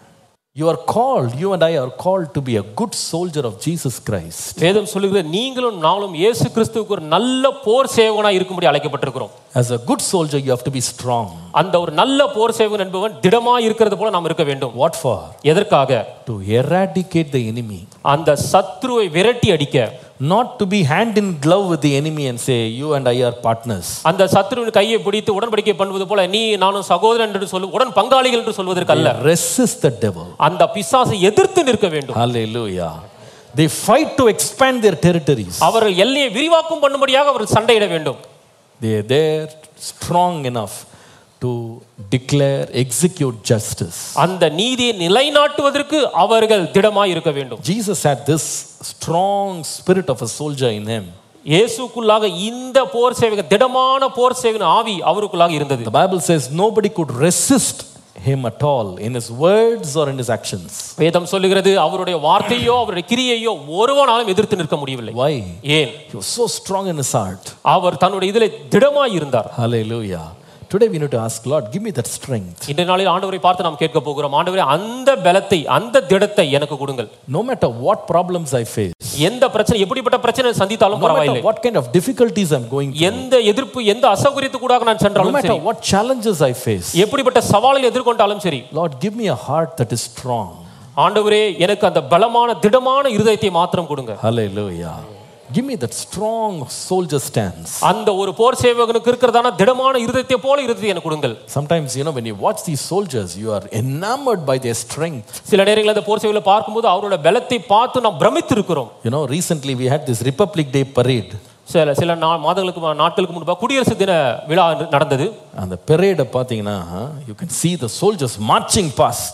You are called, you and I are called to be a good soldier of Jesus Christ. வேதம் சொல்லுகிறது நீங்களும் நானும் இயேசு கிறிஸ்துவுக்கு ஒரு நல்ல போர் சேவகனாய் இருக்கும்படி அழைக்கப்பட்டிருக்கிறோம். As a good soldier you have to be strong. அந்த ஒரு நல்ல போர் சேவகன் என்பவன் திடமாய் இருக்கிறது போல நாம் இருக்க வேண்டும். What for? எதற்காக? To eradicate the enemy. அந்த சத்ருவை விரட்டி அடிக்க. Not to be hand in glove with the enemy and say you and I are partners. அந்த சத்ருவின் கையை பிடித்து உடன்படிக்கை பண்ணுவது போல நீ நானும் சகோதரன் என்று சொல்ல உடன் பங்காளிகள் என்று சொல்வதற்கு அல்ல. Resist the devil. அந்த பிசாசை எதிர்த்து நிற்க வேண்டும். Hallelujah. They fight to expand their territories. அவர்கள் எல்லையை விரிவாக்கம் பண்ணும்படியாக அவர்கள் சண்டையிட வேண்டும். They are there strong enough to declare, execute justice. அந்த நீதியை நிலைநாட்டுவதற்கு அவர்கள் திடமாய் இருக்க வேண்டும். Jesus had this strong spirit of a soldier in him. இயேசுக்குள்ளாக இந்த போர் சேவகன் திடமான போர் சேவகன் ஆவி அவருக்குள்ளாக இருந்தது. The Bible says nobody could resist him at all in his words or in his actions. வேதம் சொல்லுகிறது அவருடைய வார்த்தையோ அவருடைய கிரியையோ ஒருவனாலும் எதிர்த்து நிற்க முடியவில்லை. Why? ஏன்? He was so strong in his heart. அவர் தன்னுடைய இதிலே திடமாய் இருந்தார். Hallelujah. Today we need to ask Lord, give me that strength. இந்த நாளில் ஆண்டவரை பார்த்து நாம் கேட்க போகிறோம். ஆண்டவரே அந்த பலத்தை அந்த திடத்தை எனக்கு கொடுங்கள். No matter what problems I face, எந்த பிரச்சனை எப்படிப்பட்ட பிரச்சனை சந்தித்தாலும் பரவாயில்லை. what kind of difficulties I'm going through, எந்த எதிர்ப்பு எந்த அசௌகரியத்துக்கூடாக நான் சென்றாலும் சரி, no matter what challenges I face, எப்படிப்பட்ட சவாலை எதிர்கொண்டாலும் சரி, Lord give me a heart that is strong. ஆண்டவரே எனக்கு அந்த பலமான திடமான இருதயத்தை மாத்திரம் கொடுங்க. Hallelujah. Give me that strong soldier stance. அந்த ஒரு போர் சேவகனுக்கு இருக்கிறதான திடமான இருதயத்தை போல இருதயத்தை எனக்கு கொடுங்கள். Sometimes when you watch these soldiers you are enamored by their strength. சில நேரங்களில் அந்த போர் சேவகனை பார்க்கும்போது அவரோட பலத்தை பார்த்து நாம் பிரமித்து இருக்கிறோம். Recently we had this Republic Day parade. சில நாட்களுக்கு முன்பாக குடியரசு தின விழா நடந்தது. அந்த parade பாத்தீங்கன்னா you can see the soldiers marching past.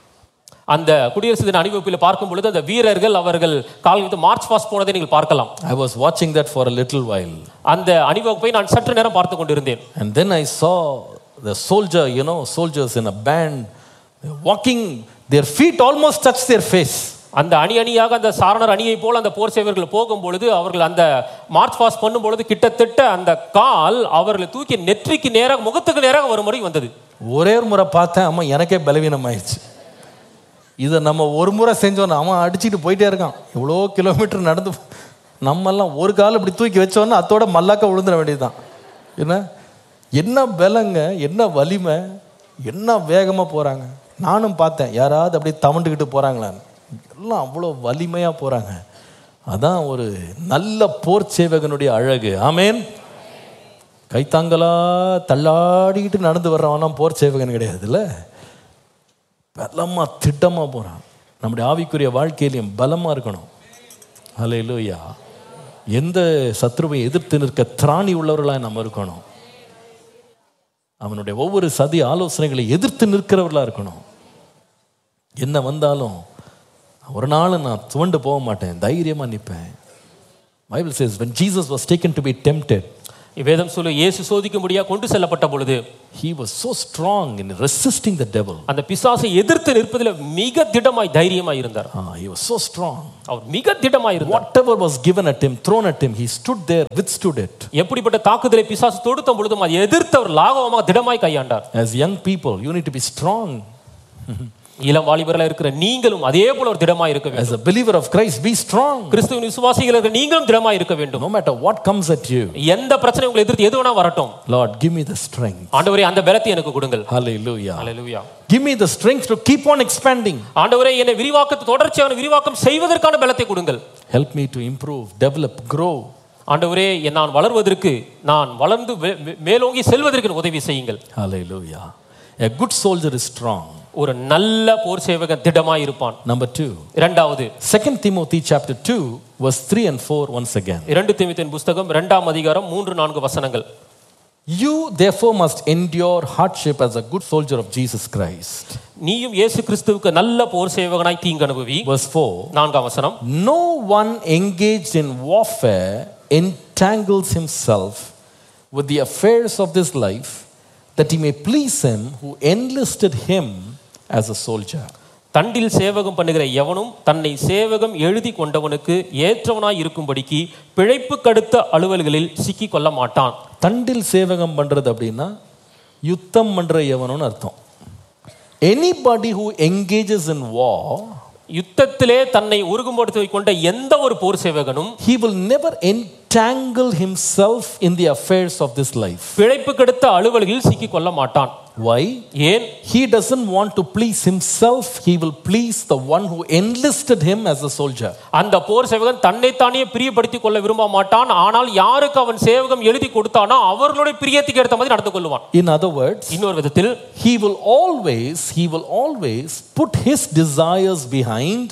அந்த குடியரசு தின அணிவகுப்பில் பார்க்கும் பொழுது அந்த வீரர்கள் அவர்கள் கால்களுக்கு மார்ச் பாஸ்ட் போனதை நீங்கள் பார்க்கலாம். I was watching that for a little while. அந்த அணிவகுப்பை நான் சற்று நேரம் பார்த்து கொண்டிருந்தேன். And then I saw the soldiers in a band walking, their feet almost touch their face. அந்த அணியாக அந்த சாரணர் அணியை போல அந்த போர் சேவர்கள் போகும் பொழுது அவர்கள் அந்த மார்ச் பாஸ்ட் பண்ணும் பொழுது கிட்டத்தட்ட அந்த கால் அவர்களை தூக்கி நெற்றிக்கு நேராக முகத்துக்கு நேராக ஒரு முறை வந்தது. ஒரே ஒரு முறை பார்த்தேன், அம்மா எனக்கே பலவீனம் ஆயிடுச்சு. இதை நம்ம ஒரு முறை செஞ்சோன்னா அவன் அடிச்சுட்டு போயிட்டே இருக்கான். எவ்வளோ கிலோமீட்டர் நடந்து நம்மெல்லாம் ஒரு கால் இப்படி தூக்கி வச்சோன்னா அதோட மல்லாக்க விழுந்துட வேண்டியதுதான். என்ன பலங்க, என்ன வலிமை, என்ன வேகமாக போகிறாங்க. நானும் பார்த்தேன் யாராவது அப்படியே தவண்டுக்கிட்டு போகிறாங்களான்னு. எல்லாம் அவ்வளோ வலிமையாக போகிறாங்க. அதான் ஒரு நல்ல போர் சேவகனுடைய அழகு. ஆமேன். கைத்தாங்களா தள்ளாடிக்கிட்டு நடந்து வர்றவனா போர் சேவகன் கிடையாதுல்ல. பலமா திட்டமா போறான். நம்முடைய ஆவிக்குரிய வாழ்க்கையிலையும் பலமா இருக்கணும். ஹல்லேலூயா. எந்த சத்ருவை எதிர்த்து நிற்க திராணி உள்ளவர்களாக நம்ம இருக்கணும். அவனுடைய ஒவ்வொரு சதி ஆலோசனைகளை எதிர்த்து நிற்கிறவர்களா இருக்கணும். என்ன வந்தாலும் ஒரு நாள் நான் துவண்டு போக மாட்டேன், தைரியமா நிற்பேன். Bible says when Jesus was taken to be tempted, வேதம் சொல்லு இயேசு சோதிக்கும்படியா கொண்டு செல்லப்பட்ட பொழுது he was so strong in resisting the devil. அந்த பிசாசை எதிர்த்து நிற்பதில் மிக திடமாய் தைரியமாய் இருந்தார். He was so strong. அவர் மிக திடமாய் இருந்தார். Whatever was given at him, thrown at him, he stood there, withstood it. எப்படிப்பட்ட தாக்குதலை பிசாசு தொடுத்த பொழுதும் அதை எதிர்த்து அவர் லாகவமாக திடமாய் கையாண்டார். As young people, you need to be strong. இளம் வாலிபர்களா இருக்கிற நீங்களும் அதே போல ஒரு திடமாய் இருக்க வேண்டும். As a believer of Christ, be strong. கிறிஸ்துவின் விசுவாசிகளா நீங்களும் திடமாய் இருக்க வேண்டும். No matter what comes at you. எந்த பிரச்சனை உங்களை எதிர்த்து எது வேணா வரட்டும். Lord, give me the strength. ஆண்டவரே அந்த பலத்தை எனக்கு கொடுங்கள். Hallelujah. Hallelujah. Give me the strength to keep on expanding. ஆண்டவரே என்னை தொடர்ச்சியான விரிவாக்கம் செய்வதற்கான பலத்தை கொடுங்கள். Help me to improve, develop, grow. ஆண்டவரே நான் வளர்வதற்கு, நான் வளர்ந்து மேலோங்கி செல்வதற்கு உதவி செய்யுங்கள். Hallelujah. A good soldier is strong. ஒரு நல்ல போர் சேவகன் திடமாய் இருப்பான். Number 2. இரண்டாவது 2 Timothy chapter 2 verse 3 and 4 once again. 2 தீமோத்தேயுவின் புத்தகம் 2ஆம் அதிகாரம் 3-4 வசனங்கள். You therefore must endure hardship as a good soldier of Jesus Christ. நீயும் இயேசு கிறிஸ்துவுக்கு நல்ல போர் சேவகனாய் தீங்கு அனுபவி. Verse 4. 4ஆம் வசனம். No one engaged in warfare entangles himself with the affairs of this life, that he may please him who enlisted him as a soldier. தண்டில் சேவகம் பண்ணுகிற எவனும் தன்னை சேவகம் எழுதி கொண்டவனுக்கு ஏற்றவனாய் இருக்கும்படிக்கு பிழைப்பு கடுத்த அலுவல்களில் சிக்கி கொள்ள மாட்டான். தண்டில் சேவகம் பண்றது அப்படின்னா யுத்தம் பண்ற எவனும்னு அர்த்தம். Anybody who engages in war, யுத்தத்திலே தன்னை உருகும்படுத்தி கொண்ட எந்த ஒரு போர் சேவகனும் he will never entangle himself in the affairs of this life. பிழைப்பு கடுத்த அலுவல்களில் சிக்கி கொள்ள மாட்டான். Why? ஏன்? He doesn't want to please himself, he will please the one who enlisted him as a soldier. அந்த போர் சேவகன் தன்னைத்தானே பிரியப்படுத்திக் கொள்ள விரும்ப மாட்டான். ஆனால் யாருக்கு அவன் சேவகம் எழுதி கொடுத்தானோ அவர்களுடைய பிரியத்துக்கு ஏற்ற மாதிரி நடந்து கொள்வான். In other words, இன்னொரு விதத்தில் he will always put his desires behind,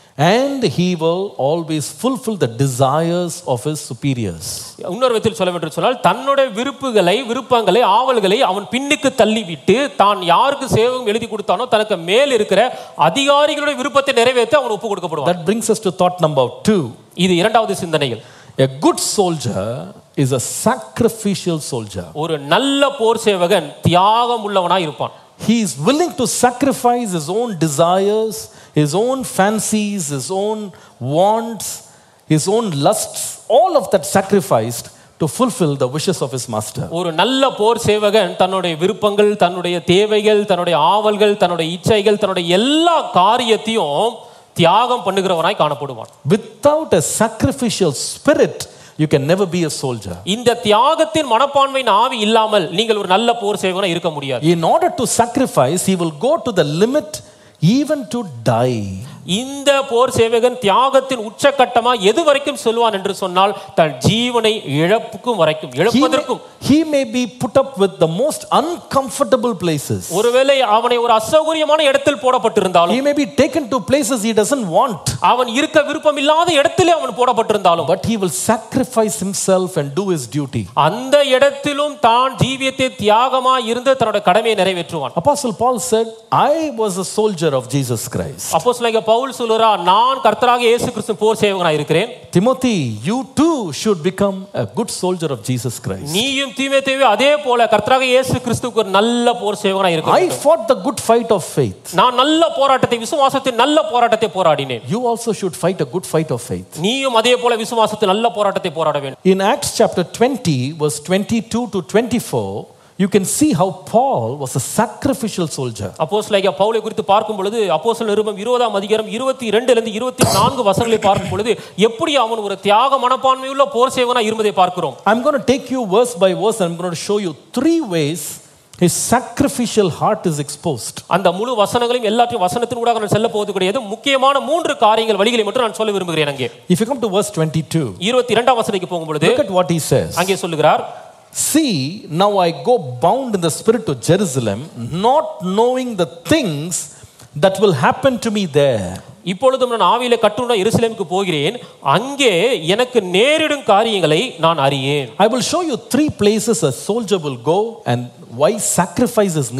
and he will always fulfill the desires of his superiors. இன்னொரு விதத்தில் சொல்ல வேண்டும் சொன்னால் தன்னுடைய விருப்பங்களை ஆவல்களை அவன் பின்னுக்கு தள்ளிவிட்டு தான் யாருக்கு சேவகம் எழுதி கொடுத்தானோ தனக்கு மேல் இருக்கிற அதிகாரிகளுடைய விருப்பத்தை நிறைவேற்ற அவன் ஒப்பு கொடுக்கப்படுவான். That brings us to thought number 2. இது இரண்டாவது சிந்தனைகள். A good soldier is a sacrificial soldier. ஒரு நல்ல போர் சேவகன் தியாகம் உள்ளவனாய் இருப்பான். He is willing to sacrifice his own desires, his own fancies, his own wants, his own lusts, all of that sacrificed to fulfill the wishes of his master. ஒரு நல்ல போர் சேவகன் தன்னுடைய விருப்பங்கள், தன்னுடைய தேவைகள், தன்னுடைய ஆவல்கள், தன்னுடைய இச்சைகள், தன்னுடைய எல்லா காரியத்தையும் தியாகம் பண்ணுகிறவனாய் காணப்படுவான். Without a sacrificial spirit, you can never be a soldier. இந்த தியாகத்தின் மனப்பான்மையின் ஆவி இல்லாமல் நீங்கள் ஒரு நல்ல போர் சேவகனா இருக்க முடியாது. In order to sacrifice, he will go to the limit even to die. இந்த போர் சேவகன் தியாகத்தின் உச்சகட்டமா எது வரைக்கும் சொல்வான் என்று சொன்னால் தன் ஜீவனை இழப்பதற்கும் he may be put up with the most uncomfortable places. ஒருவேளை அவனை ஒரு அசௌகரியமான இடத்தில் போடப்பட்டிருந்தாலும், he may be taken to places he doesn't want. அவன் இருக்க விருப்பமில்லாத இடத்திலே அவன் போடப்பட்டிருந்தாலும், but he will sacrifice himself and do his duty. அந்த இடத்திலும் தான் ஜீவியத்தை தியாகமா இருந்து தன்னுடைய கடமையை நிறைவேற்றுவான். Apostle Paul said, I was a soldier of Jesus Christ. அப்போஸ்தலனாகிய பவுல் சொல்றார், நான் கர்த்தராகிய இயேசு கிறிஸ்து போர் சேவகனாய் இருக்கிறேன். Timothy, you too should become a good soldier of Jesus Christ. நீயும் தீமோத்தேயுவே அதே போல கர்த்தராகிய இயேசு கிறிஸ்துவுக்கு ஒரு நல்ல போர் சேவகனாய் இருக்க வேண்டும். I fought the good fight of faith. நான் நல்ல போராட்டத்தை, விசுவாசத்தின் நல்ல போராட்டத்தை போராடினேன். You also should fight a good fight of faith. நீயும் அதே போல விசுவாசத்தின் நல்ல போராட்டத்தை போராட வேண்டும். In Acts chapter 20 verse 22 to 24, you can see how Paul was a sacrificial soldier. அப்போஸ்தலனாகிய பவுலை குறித்து பார்க்கும் பொழுது அப்போஸ்தலர் நிருபம் 20ஆம் அதிகாரம் 22 லிருந்து 24 வசனங்களை பார்க்கும் பொழுது எப்படி அவன் ஒரு தியாக மனப்பான்மையுள்ள போர் சேவகனாய் இருந்ததை பார்க்கிறோம். I'm going to take you verse by verse and I'm going to show you 3 ways his sacrificial heart is exposed. அந்த முழு வசனங்களையும் எல்லாத்தையும் வசனத்தின் ஊடாக நான் செல்ல போவது கிடையாது. முக்கியமான 3 காரியங்கள் வழிகளை மட்டும் நான் சொல்ல விரும்புகிறேன். அங்கே If you come to verse 22, 22ஆம் வசனத்துக்கு போகும் பொழுது look at what he says. அங்கே சொல்லுகிறார், See, now I go bound in the spirit to Jerusalem, not knowing the things that will happen to me there. இப்பொழுதும் நான் ஆவியிலே கட்டுண்ட எருசலேமுக்கு போகிறேன், அங்கே எனக்கு நேரிடும் காரியங்களை நான் அறியேன். I will show you 3 places a soldier will go and why sacrifice is needed.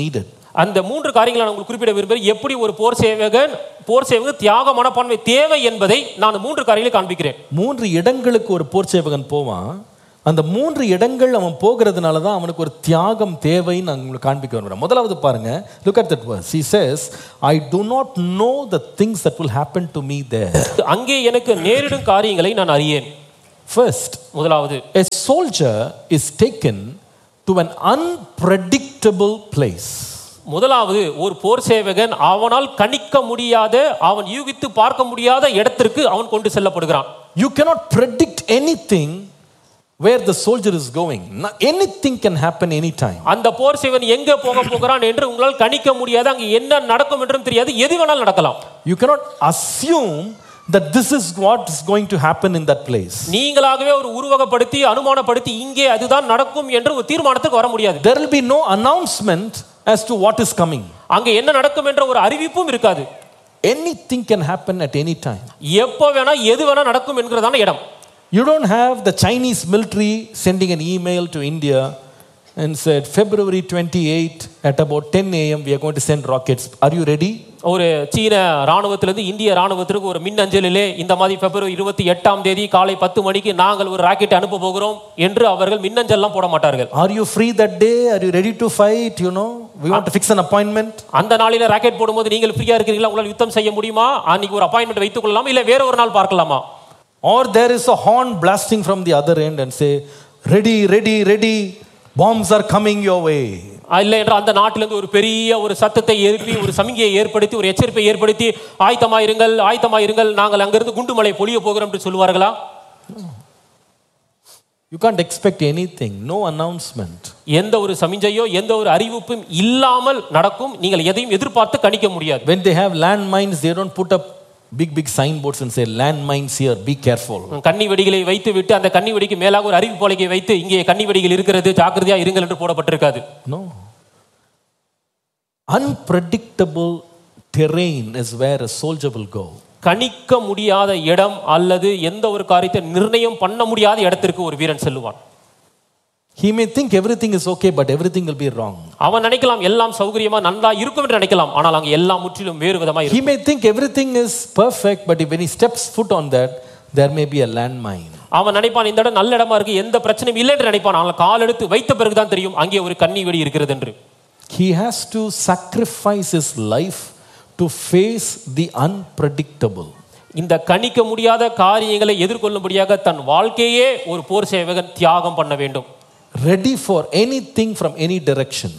அந்த 3 காரியங்களை நான் உங்களுக்கு குறிப்பிட விரும்புகிறேன். எப்படி ஒரு போர் சேவகன் தியாக மனப்பான்மை தேவை என்பதை நான் 3 காரியங்களை காண்பிக்கிறேன். 3 இடங்களுக்கு ஒரு போர் சேவகன் போவான். அந்த 3 இடங்கள் அவன் போகிறதுனால தான் அவனுக்கு ஒரு தியாகம் தேவைன்னு நான் உங்களுக்கு காண்பிக்க விரும்புகிறேன். முதலாவது பாருங்க, look at that verse. He says, I do not know the things that will happen to me there. அங்கே எனக்கு நேரிடும் காரியங்களை நான் அறியேன். First, முதலாவது, a soldier is taken to an unpredictable place. முதலாவது ஒரு போர் சேவகன் அவனால் கணிக்க முடியாத, அவன் யூகித்து பார்க்க முடியாத இடத்திற்கு அவன் கொண்டு செல்லப்படுகிறான். You cannot predict anything where the soldier is going. Anything can happen anytime. அந்த போர் சேவகன் எங்கே போகிறான் என்று உங்களால் கணிக்க முடியாது. அங்கே என்ன நடக்கும் என்றும் தெரியாது. எது வேணாலும் நடக்கலாம். You cannot assume that this is what is going to happen in that place. நீங்களாகவே ஒரு உருவகப்படுத்தி அனுமானப்படுத்தி இங்கே அதுதான் நடக்கும் என்று ஒரு தீர்மானத்துக்கு வர முடியாது. There will be no announcement as to what is coming. அங்கே என்ன நடக்கும் என்ற ஒரு அறிவிப்பும் இருக்காது. Anything can happen at any time. எப்போ வேணா எது வேணா நடக்கும் என்கிறதான இடம். You don't have the Chinese military sending an email to India and said February 28 at about 10 a.m. we are going to send rockets. Are you ready? ஒரு சீன ராணுவத்திலிருந்து இந்திய ராணுவத்திற்கு ஒரு மின்னஞ்சலிலே இந்த மாதிரி பிப்ரவரி 28ஆம் தேதி காலை 10 மணிக்கு நாங்கள் ஒரு ராக்கெட் அனுப்ப போகிறோம் என்று அவர்கள் மின்னஞ்சல்லாம் போட மாட்டார்கள். Are you free that day? Are you ready to fight? You know, we want to fix an appointment. அந்த நாளில ராக்கெட் போடும்போது நீங்கள் ஃப்ரீயா இருக்கீங்களா? உங்களால் யுத்தம் செய்ய முடியுமா? அன்னைக்கு ஒரு அப்பாயின்மென்ட் வைத்துக் கொள்ளலாம், இல்ல வேற ஒரு நாள் பார்க்கலாமா? Or there is a horn blasting from the other end and say, ready, ready, ready, bombs are coming your way. இல்லை என்ற அந்த நாட்டிலிருந்து ஒரு பெரிய ஒரு சத்தத்தை எழுப்பி ஒரு சமிகையை ஏற்படுத்தி ஒரு எச்சரிப்பை ஏற்படுத்தி ஆயத்தமாயிருங்கள் நாங்கள் அங்கிருந்து குண்டுமலை பொழிய போகிறோம் என்று சொல்லுவார்களா? You can't expect anything, no announcement. எந்த ஒரு சமிஞ்சையோ எந்த ஒரு அறிவிப்பும் இல்லாமல் நடக்கும். நீங்கள் எதையும் எதிர்பார்த்து கணிக்க முடியாது. When they have landmines, they don't put up big signboards and say landmines here, be careful. கன்னி வெடிகளை வைத்து விட்டு அந்த கன்னி வெடிக்கு மேலாக ஒரு அறிவிப்பு பலகை வைத்து இங்கே கன்னி வெடிகள் இருக்கிறது, ஜாக்கிரதையா இருங்கள் என்று போடப்பட்டிருக்காது. No. Unpredictable terrain is where a soldier will go. கணிக்க முடியாத இடம் அல்லது எந்த ஒரு காரியத்தை நிர்ணயம் பண்ண முடியாத இடத்திற்கு ஒரு வீரன் செல்லுவான். He may think everything is okay, but everything will be wrong. அவன் நினைக்கலாம் எல்லாம் சௌகரியமா நல்லா இருக்கும் என்று நினைக்கலாம், ஆனால் அங்கே எல்லாம் முற்றிலும் வேறு விதமாக இருக்கும். He may think everything is perfect, but when he steps foot on that, there may be a landmine. அவன் நினைப்பான் இந்த இடம் நல்ல இடமா இருக்கு, எந்த பிரச்சனையும் இல்லை என்று நினைப்பான், ஆனால் கால் எடுத்து வைத்த பிறகுதான் தெரியும் அங்கே ஒரு கன்னி வெடி இருக்கிறது என்று. He has to sacrifice his life to face the unpredictable. இந்த கணிக்க முடியாத காரியங்களை எதிர்கொள்ளும்படியாக தன் வாழ்க்கையே ஒரு போர் சேவகன் தியாகம் பண்ண வேண்டும். Ready for anything from any direction.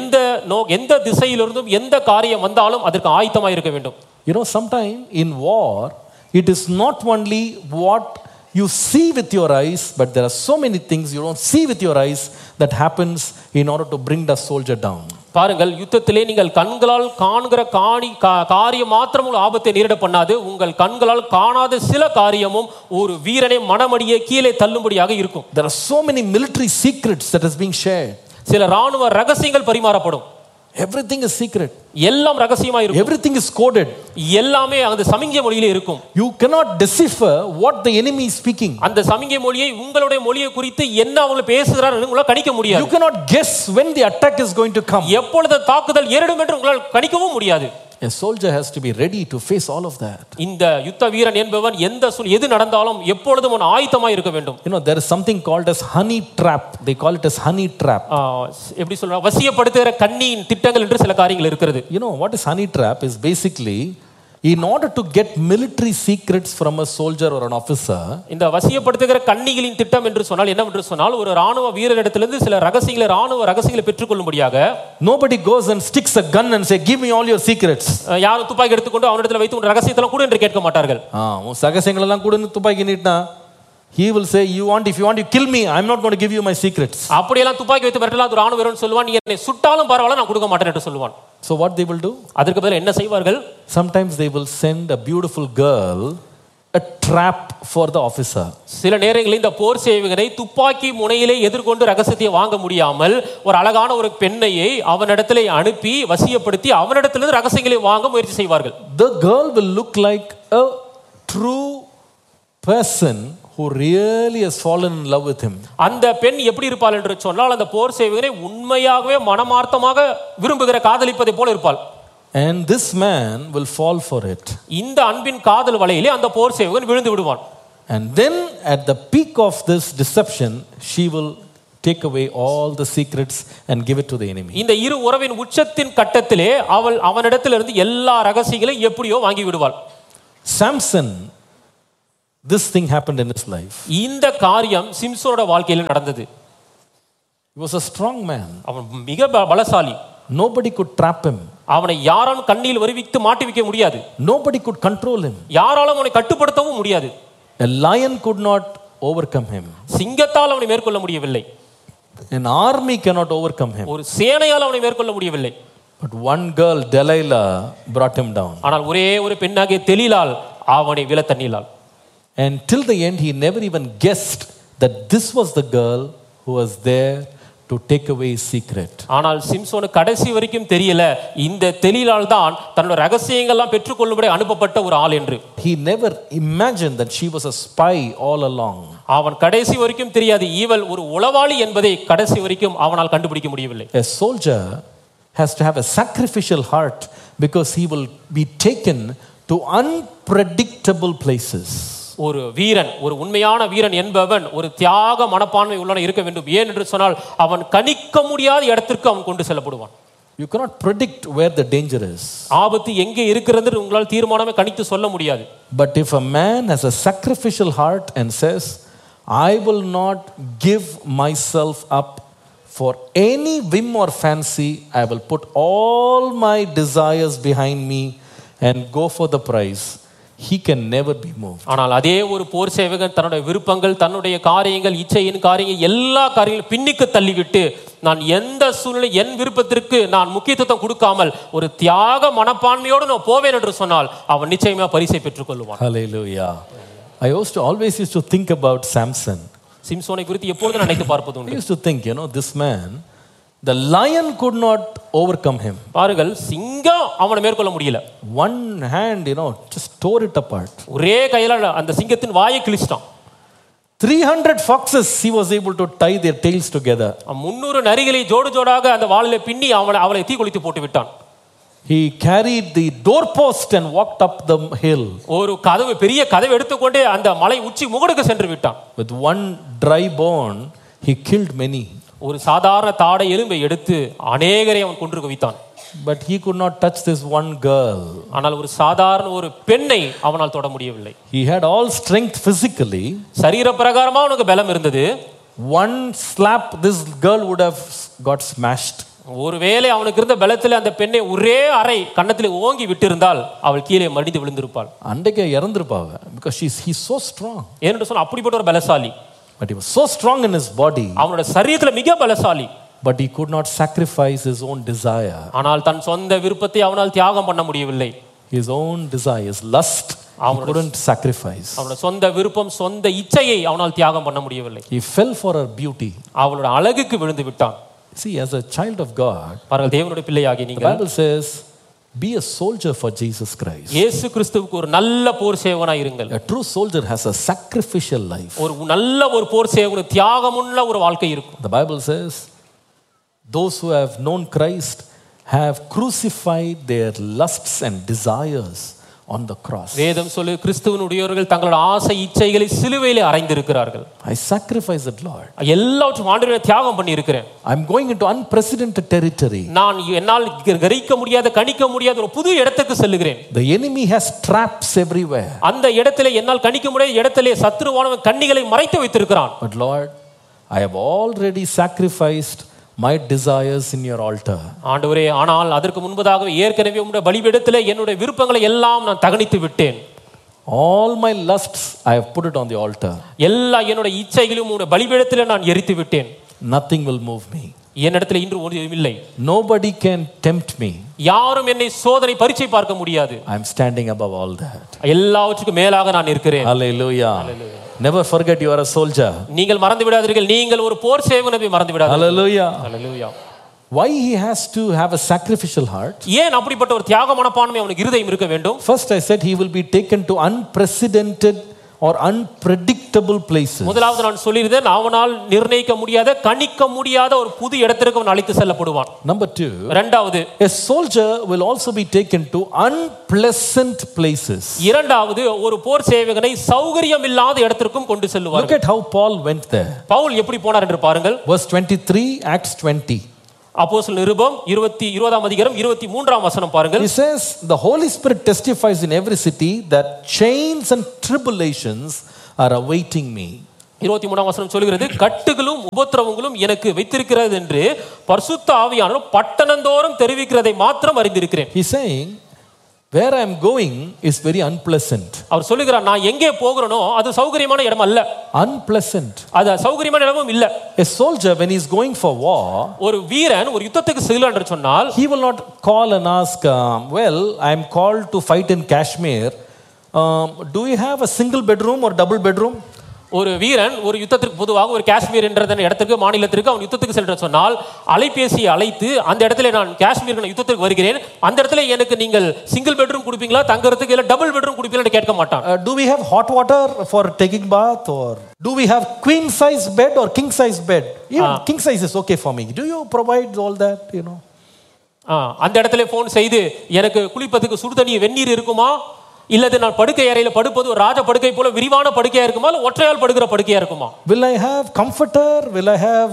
எந்த திசையிலிருந்தும் எந்த காரியம் வந்தாலும் அதற்கு ஆயத்தமாக இருக்க வேண்டும். You know, sometimes in war it is not only what you see with your eyes, but there are so many things you don't see with your eyes that happens in order to bring the soldier down. பாருங்கள், யுத்தத்திலே நீங்கள் கண்களால் காண்கிற காரியம் மாத்திரம் ஒரு ஆபத்தை நேரிட பண்ணாது, உங்கள் கண்களால் காணாத சில காரியமும் ஒரு வீரனை மனமடியே கீழே தள்ளும்படியாக இருக்கும். There are so many military secrets that is being shared. சில ராணுவ ரகசியங்கள் பரிமாறப்படும். Everything is secret. எல்லாம் ரகசியமா இருக்கும். Everything is coded. எல்லாமே அந்த சமிஞ்சை மொழியிலே இருக்கும். You cannot decipher what the enemy is speaking. அந்த சமிஞ்சை மொழியை உங்களுடைய மொழியை குறித்து என்ன அவங்க பேசுகிறார் என்று உங்களால் கணிக்க முடியாது. You cannot guess when the attack is going to come. எப்பொழுது தாக்குதல் ஏறிடும் என்று உங்களால் கணிக்கவும் முடியாது. A soldier has to be ready to face all of that. இந்த யுத்த வீரன் என்பவன் எது நடந்தாலும் எப்பொழுதும் அவன் ஆயத்தமாக இருக்க வேண்டும். You know, there is something called as honey trap. They call it as honey trap. எப்படி சொல்றாங்க, வசியப்படுத்துகிற கண்ணியின் திட்டங்கள் என்று சில காரியங்கள் இருக்கிறது. You know what is honey trap is basically in order to get military secrets from a soldier or an officer. இந்த வசியப்படுத்துகிற கண்ணிகளின் திட்டம் என்று சொன்னால் என்னவென்று சொன்னால் ஒரு ராணுவ வீரரிடத்திலிருந்து சில ராணுவ ரகசியங்களை பெற்றுக்கொள்ளும்படியாக nobody goes and sticks a gun and say give me all your secrets. யாரும் துப்பாக்கி எடுத்துக்கொண்டு அவனிடத்தில் வைத்து உன் ரகசியத்தெல்லாம் கூட என்று கேட்க மாட்டார்கள். உன் ரகசியங்கள் எல்லாம் கூட துப்பாக்கி நீட்டினா he will say if you want to kill me, I am not going to give you my secrets. அப்படியெல்லாம் துப்பாக்கி வைத்து மிரட்டலாம் ராணுவ வீரன் சொல்வான், நீ என்னை சுட்டாலும் பரவாயில்லை நான் கொடுக்க மாட்டேன் என்று சொல்வான். So what they will do? அதற்கு பதிலா என்ன செய்வார்கள்? Sometimes they will send a beautiful girl a trap for the officer. சில நேரங்களில் இந்த போர் சேவகனை துப்பாக்கி முனையிலே எதிர்கொண்டு ரகசியத்தை வாங்க முடியாமல் ஒரு அழகான ஒரு பெண்ணையை அவனிடத்திலே அனுப்பி வசியப்படுத்தி அவனிடத்திலிருந்து ரகசியங்களை வாங்க முயற்சி செய்வார்கள். The girl will look like a true person who really has fallen in love with him. அந்த பெண் எப்படி இருப்பாள் என்று சொன்னால் அந்த போர் சேவகனை உண்மையாகவே மனமார்த்தமாக விரும்புகிற காதலிப்பதை போல இருப்பாள். And this man will fall for it. இந்த அன்பின் காதல் வலையிலே அந்த போர் சேவகன் விழுந்து விடுவான். And then at the peak of this deception, she will take away all the secrets and give it to the enemy. இந்த இரு உறவின் உச்சத்தின் கட்டத்திலே அவள் அவனிடத்திலிருந்து எல்லா ரகசியங்களையும் எப்படியோ வாங்கி விடுவாள். Samson, this thing happened in his life. இந்த காரியம் சிம்சோனோட வாழ்க்கையில் நடந்தது. He was a strong man. அவன் மிக பலசாலி. Nobody could trap him. அவனை யாராலும் கண்ணில் வருவித்து மாட்டி வைக்க முடியாது. Nobody could control him. யாராலும் அவனை கட்டுப்படுத்தவும் முடியாது. A lion could not overcome him. சிங்கத்தால் அவனை மேற்கொள்ள முடியவில்லை. An army cannot overcome him. ஒரு சேனையால் அவனை மேற்கொள்ள முடியவில்லை. But one girl, Delilah, brought him down. ஆனால் ஒரே ஒரு பெண்ணாகிய தெலீலாள் அவனை விலத்தண்ணினாள். And till the end he never even guessed that this was the girl who was there to take away his secret. ஆனால் சிம்சோனுக்கு கடைசி வரைக்கும் தெரியல இந்த தெலீலாள் தான் தன்னோட ரகசியங்கள் எல்லாம் பெற்றுக்கொள்ளும்படி அனுப்பப்பட்ட ஒரு ஆள் என்று. He never imagined that she was a spy all along. அவன் கடைசி வரைக்கும் தெரியாது இவள் ஒரு உளவாளி என்பதை கடைசி வரைக்கும் அவனால் கண்டுபிடிக்க முடியவில்லை. A soldier has to have a sacrificial heart because he will be taken to unpredictable places. ஒரு வீரன், ஒரு உண்மையான வீரன் என்பவன் ஒரு தியாக மனப்பான்மை உள்ளவனாக இருக்க வேண்டும். ஏன் என்று சொன்னால் அவன் கணிக்க முடியாத இடத்திற்கு அவன் கொண்டு செல்லப்படுவான். You cannot predict where the danger is. ஆபத்து எங்கே இருக்கிறது உங்களால் தீர்மானமே கணித்து சொல்ல முடியாது. But if a man has a sacrificial heart and says, I will not give myself up for any whim or fancy, I will put all my desires behind me and go for the prize, he can never be moved. ஆனால் அதே ஒரு போர் சேவகன் தன்னுடைய விருப்பங்கள், தன்னுடைய காரியங்கள், இச்சையின் காரியங்கள், எல்லா காரியங்களும் பின்னுக்கு தள்ளிவிட்டு நான் எந்த சூழ்நிலை என் விருப்பத்திற்கு நான் முக்கியத்துவம் கொடுக்காமல் ஒரு தியாக மனப்பான்மையோடு நான் போவேன் என்று சொன்னால் அவன் நிச்சயமா பரிசை பெற்றுக் கொள்வான். Hallelujah. I always used to think about Samson. சிம்சோனை குறித்து எப்பொழுதும் நினைத்து பார்ப்பது உண்டு. I used to think, this man, the lion could not overcome him. பாருங்கள், சிங்கம் அவனை மேற்கொள்ள முடியல. One hand, just tore it apart. ஒரே கையில அந்த சிங்கத்தின் வாயை கிழிச்சிட்டான். 300 foxes he was able to tie their tails together. 300 நரிகளை ஜோடு ஜோடாக அந்த வாளிலே பின்னி அவளை தீ கொளுத்தி போட்டு விட்டான். He carried the doorpost and walked up the hill. ஒரு கதவு, பெரிய கதவை எடுத்துக்கொண்டே அந்த மலை உச்சி முகடுக்கு சென்று விட்டான். With one dry bone he killed many. ஒரு சாதாரண தாடை எலும்பை எடுத்து அநேகரை அவன் கொன்று குவித்தான். But he could not touch this one girl. ஆனால் ஒரு சாதாரண ஒரு பெண்ணை அவனால் தொட முடியவில்லை. He had all strength physically. சரீர பிரகாரமா அவனுக்கு பலம் இருந்தது. One slap this girl would have got smashed. ஒருவேளை அவனுக்கு இருந்த பலத்திலே அந்த பெண்ணை ஒரே அறை கன்னத்திலே ஓங்கி விட்டிருந்தால் அவள் கீழே மடிந்து விழுந்திருப்பாள். அன்றைக்கே இறந்திருப்பாவ. Because he's so strong. ஏன்னு சொன்னா அப்படிப்பட்ட ஒரு பலசாலி. But he was so strong in his body. அவனோட சரீரத்துல மிக பலசாலி. But he could not sacrifice his own desire. ஆனால் தன் சொந்த விருப்பத்தை அவனால் தியாகம் பண்ண முடியவில்லை. His own desire, his lust, he couldn't sacrifice. அவனோட சொந்த விருப்பம், சொந்த இச்சையை அவனால் தியாகம் பண்ண முடியவில்லை. He fell for her beauty. அவளோட அழகுக்கு விழுந்து விட்டான். See, as a child of God, பாருங்கள், தேவனுடைய பிள்ளையாகி the நீங்கள், Bible says, be a soldier for Jesus Christ. இயேசு கிறிஸ்துவுக்கு ஒரு நல்ல போர் சேவகனாய் இருங்கள். A true soldier has a sacrificial life. ஒரு நல்ல ஒரு போர் சேவகனுக்கு தியாகமுள்ள ஒரு வாழ்க்கை இருக்கும். The Bible says, those who have known Christ have crucified their lusts and desires on the cross. வேதம் சொல்லு, கிறிஸ்துவினுடையவர்கள் தங்களோட ஆசை இச்சைகளை சிலுவையிலே அறைந்திருக்கிறார்கள். I sacrifice it, Lord. எல்லாவற்றையும் ஆண்டவரே தியாகம் பண்ணி இருக்கிறேன். I'm going into unprecedented territory. நான் என்னால் கிரகிக்க முடியாத, கணிக்க முடியாத ஒரு புது இடத்துக்கு செல்லுகிறேன். The enemy has traps everywhere. அந்த இடத்திலே என்னால் கணிக்க முடியாத இடத்திலே சத்துருவானவன் கண்ணிகளை மறைத்து வைத்திருக்கிறான். But Lord, I have already sacrificed my desires in your altar. ஆண்டவரே, ஆனால் அதற்கு முன்பதாக ஏற்கனவே உம்முடைய பலிபீடத்திலே என்னுடைய விருப்பங்களை எல்லாம் நான் தகனித்து விட்டேன். All my lusts I have put it on the altar. எல்லா என்னுடைய இச்சைகளையும் உம்முடைய பலிபீடத்திலே நான் எரித்து விட்டேன். Nothing will move me. என்னிடத்தில் இன்று ஒன்றும் இல்லை. Nobody can tempt me. யாரும் என்னை சோதனை பரீட்சை பார்க்க முடியாது. I am standing above all that. எல்லாவற்றுக்கும் மேலாக நான் இருக்கிறேன். Hallelujah. Never forget you are a soldier. நீங்கள் மறந்து விடாதீர்கள், நீங்கள் ஒரு போர் சேவகனை மறந்து விடாதீர்கள். Hallelujah. Hallelujah. Why he has to have a sacrificial heart? ஏன் அப்படிப்பட்ட ஒரு தியாக மனப்பான்மை அவனுக்கு இருதயம் இருக்க வேண்டும்? First I said he will be taken to unprecedented or unpredictable places. முதலாவது நான் சொல்லியிருந்தேன், அவனால் நிர்ணயிக்க முடியாத, கணிக்க முடியாத ஒரு புது இடத்திற்கு அவன் அழைத்து செல்லப்படுவான். Number 2, இரண்டாவது, a soldier will also be taken to unpleasant places. இரண்டாவது, ஒரு போர் சேவகனை சௌகரியம் இல்லாத இடத்திற்கும் கொண்டு செல்வார். Look at how Paul went there. Pavul எப்படி போனார் என்று பாருங்கள். Verse 23, Acts 20. அப்போஸ்தலர் நிருபம் 20ஆம் அதிகாரம் 23ஆம் வசனம் பாருங்கள். He says, the Holy Spirit testifies in every city that chains and tribulations are awaiting me. 23ஆம் வசனம் சொல்கிறது, கட்டுகளும் உபத்திரவங்களும் எனக்கு வைத்திருக்கிறது என்று பரிசுத்த ஆவியானவர் பட்டணந்தோறும் தெரிவிக்கிறதை மாத்திரம் அறிந்திருக்கிறேன். He's saying, where I am going is very unpleasant. அவர் சொல்லுகிறார், நான் எங்கே போகிறேனோ அது சௌகரியமான இடம் அல்ல. Unpleasant. அது சௌகரியமான இடமும் இல்ல. A soldier, when he is going for war, ஒரு வீரன் ஒரு யுத்தத்துக்கு செல்கிறான் என்று சொன்னால், he will not call and ask, well, I am called to fight in Kashmir. Do you have a single bedroom or double bedroom? ஒரு வீரன் ஒரு யுத்தத்திற்கு பொதுவாக ஒரு காஷ்மீர் என்ற இடத்திற்கு மாநிலத்திற்கு அவன் யுத்தத்துக்கு செல்ற சொன்னால் அலைபேசியை அழைத்து அந்த இடத்துல நான் காஷ்மீர் யுத்தத்துக்கு வருகிறேன், அந்த இடத்துல எனக்கு நீங்கள் சிங்கிள் பெட்ரூம் கொடுப்பீங்களா, தங்கறதுக்கு இல்ல டபுள் பெட்ரூம் கொடுப்பீங்களா கேட்க மாட்டான். Do we have hot water for taking bath, or do we have queen size bed or king size bed? Even king size is okay for me. Do you provide all that, you know? அந்த இடத்துல phone செய்து எனக்கு குளிப்பதுக்கு சுடு தண்ணி வெந்நீர் இருக்குமா, இல்லது நான் படுக்கை அறையில படுப்பது ஒரு ராஜ படுக்கை போல விரிவான படுக்கையா இருக்குமா, இல்ல ஒற்றையால் படுக்கிற படுக்கையா இருக்குமா? Will I have comforter? Will I have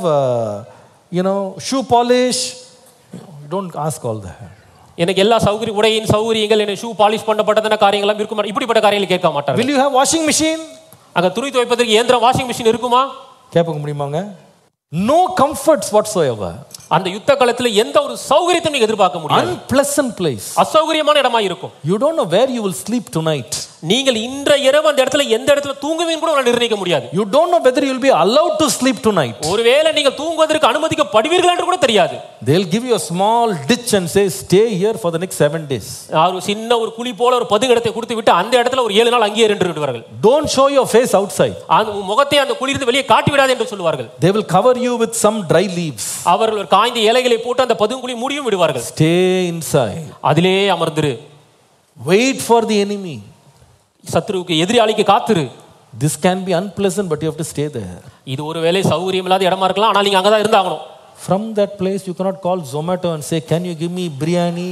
shoe polish? You don't ask all that. எனக்கு எல்லா சௌகரிய உடையின் சௌகரியங்கள், என்ன ஷூ பாலிஷ் பண்ணப்பட்டதான காரியங்கள்லாம் இருக்குமா, இப்படிப்பட்ட காரியங்களை கேட்க மாட்டாங்க. Will you have washing machine? அங்க துணி துவைப்பதற்கு இயந்திரம் வாஷிங் மிஷின் இருக்குமா கேட்க முடியுமாங்க? No comforts whatsoever. அந்த யுத்த காலத்துல எந்த ஒரு சௌகரியத்தையும் நீங்க எதிர்பார்க்க முடியாது. Unpleasant place. அசௌகரியமான இடமா இருக்கும். You don't know where you will sleep tonight. நீங்கள் இன்ற இரவு அந்த இடத்துல எந்த இடத்துல தூங்குவீங்க கூட உங்களால நிர்ணயிக்க முடியாது. You don't know whether you will be allowed to sleep tonight. ஒருவேளை நீங்கள் தூங்குவதற்கு அனுமதிக்கப்படுவீர்கள் என்று கூட தெரியாது. They'll give you a small ditch and say stay here for the next 7 days. ஒரு சின்ன ஒரு குழி போல ஒரு பதுங்கடத்தை கொடுத்து விட்டு அந்த இடத்துல ஒரு 7 நாள் அங்கேயே நின்று விடுவார்கள். Don't show your face outside. அந்த முகத்தை அந்த குழியிலிருந்து வெளியே காட்டி விடாதே என்று சொல்வார்கள். They will cover you with some dry leaves. அவர்கள் ஒரு காய்ந்த இலைகளை போட்டு அந்த பதுங்குழி மூடியும் விடுவார்கள். Stay inside. அதிலே அமர்ந்திரு. Wait for the enemy. சத்ருவுக்கு எதிராளிக்கு காத்திரு. This can be unpleasant, but you have to stay there. இது ஒருவேளை சௌகரியம் இல்லாத இடமா இருக்கலாம், ஆனால் நீங்க அங்கதான் இருந்தாகணும். From that place you cannot call Zomato and say can you give me biryani?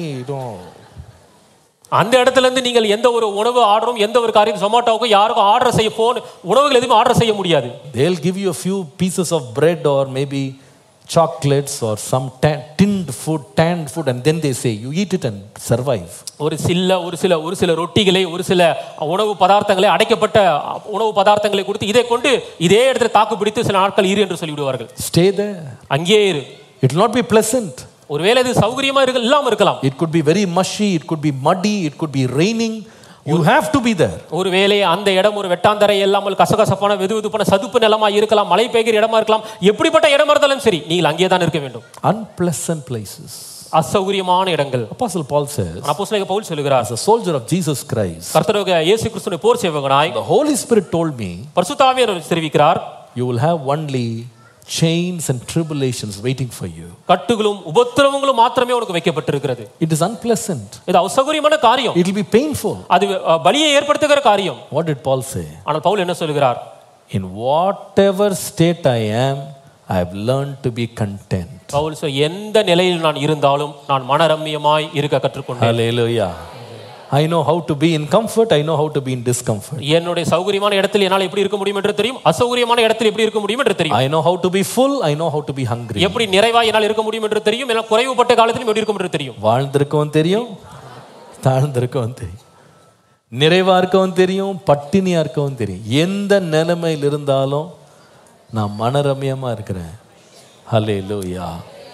அந்த இடத்துல இருந்து நீங்கள் எந்த ஒரு உணவு ஆர்டரும் எந்த ஒரு காரியம் Zomatoக்கு யாருக்கும் ஆர்டர் செய்ய போன் உணவுகள் எதுவும் ஆர்டர் செய்ய முடியாது. They'll give you a few pieces of bread or maybe chocolates or some tanned food and then they say you eat it and survive. ஒரு சில ரொட்டிகளை ஒரு சில உணவு பதார்த்தங்களை அடைக்கப்பட்ட உணவு பதார்த்தங்களை கொடுத்து இதை கொண்டு இதே இடத்துல தாக்கு பிடித்து சில நாட்கள் இரு என்று சொல்லிவிடுவார்கள். Stay there. அங்கே இரு. It will not be pleasant. ஒருவேளை இது சௌகரியமா இல்லாம இருக்கலாம். It could be very mushy, it could be muddy, it could be raining. You have to be there. ஒருவேளை அந்த இடம் ஒரு வெட்டாந்தரை இல்லாமல் கசகசப்பான வெதுவெதுப்பான சதுப்பு நிலமா இருக்கலாம், மழை பெய்கிற இடமா இருக்கலாம், எப்படிப்பட்ட இடமா இருந்தாலும் சரி நீங்கள் அங்கே தான் இருக்க வேண்டும். Unpleasant places. அசௌகரியமான இடங்கள். Apostle Paul says, அப்போஸ்தலனாகிய பவுல் சொல்கிறார், as a soldier of Jesus Christ, கர்த்தராகிய இயேசு கிறிஸ்துவின் போர் சேவகனாய் the Holy Spirit told me, பரிசுத்த ஆவியானவர் தெரிவிக்கிறார், you will have only chains and tribulations waiting for you. கட்டுகளும் உபத்திரவங்களும் மாத்திரமே உனக்கு வைக்கப்பட்டிருக்கிறது. It is unpleasant. இது அசௌகரியமான காரியம். It will be painful. அது பலியை ஏற்படுத்துகிற காரியம். What did Paul say? ஆனால் பவுல் என்ன சொல்கிறார்? In whatever state I am, I have learned to be content. Pavul எந்த நிலையில் நான் இருந்தாலும் நான் மனரம்மியமாய் இருக்க கற்றுக்கொண்டேன். Hallelujah. I know how to be in comfort, I know how to be in discomfort. என்னுடைய சௌகரியமான இடத்தில் என்னால் எப்படி இருக்க முடியும் என்று தெரியும், அசௌகரியமான இடத்தில் எப்படி இருக்க முடியும் என்று தெரியும். I know how to be full, I know how to be hungry. எப்படி நிறைவாய் என்னால் இருக்க முடியும் என்று தெரியும், என்னால் குறைவுபட்ட காலத்திலும் எப்படி இருக்க முடியும் தெரியும். வாழ்ந்திருக்கவும் தெரியும், தாழ்ந்திருக்கவும் தெரியும், நிறைவா இருக்கவும் தெரியும், பட்டினியா இருக்கவும் தெரியும். எந்த நிலைமையில் இருந்தாலும் நான் மனரம்யமா இருக்கிறேன். Hallelujah.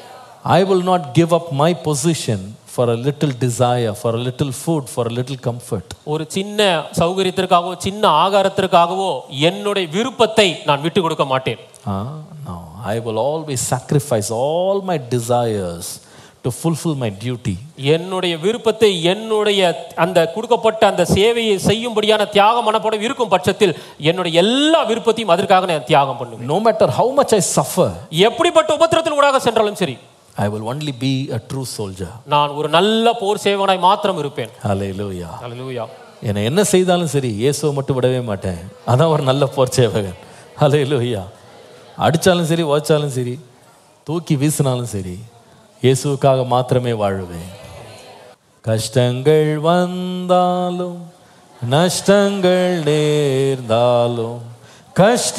I will not give up my position for a little desire, for a little food, for a little comfort. ஒரு சின்ன சௌகரியத்திற்காகவோ சின்ன ஆகாரத்திற்காகவோ என்னுடைய விருப்பத்தை நான் விட்டு கொடுக்க மாட்டேன். No, I will always sacrifice all my desires to fulfill my duty. என்னுடைய விருப்பத்தை என்னுடைய அந்த கொடுக்கப்பட்ட அந்த சேவையை செய்யும்படியான தியாக மனப்பாடம் இருக்கும் பட்சத்தில் என்னுடைய எல்லா விருப்பத்தையும் அதற்காக நான் தியாகம் பண்ணுவேன். No matter how much I suffer, எப்படிப்பட்ட உபத்திரத்தில் ஊடாக சென்றாலும் சரி, I will only be a true soldier. நான் ஒரு நல்ல போர் சேவகனாய் மாத்திரம் இருப்பேன். Hallelujah. Hallelujah. என்னை என்ன செய்தாலும் சரி இயேசுவை மட்டும் விடவே மாட்டேன். அதான் ஒரு நல்ல போர் சேவகன். ஹல்லேலூயா. அடித்தாலும் சரி, உதைச்சாலும் சரி, தூக்கி வீசினாலும் சரி, இயேசுவுக்காக மாத்திரமே வாழுவேன். கஷ்டங்கள் வந்தாலும் நஷ்டங்கள் நேர்ந்தாலும் கஷ்ட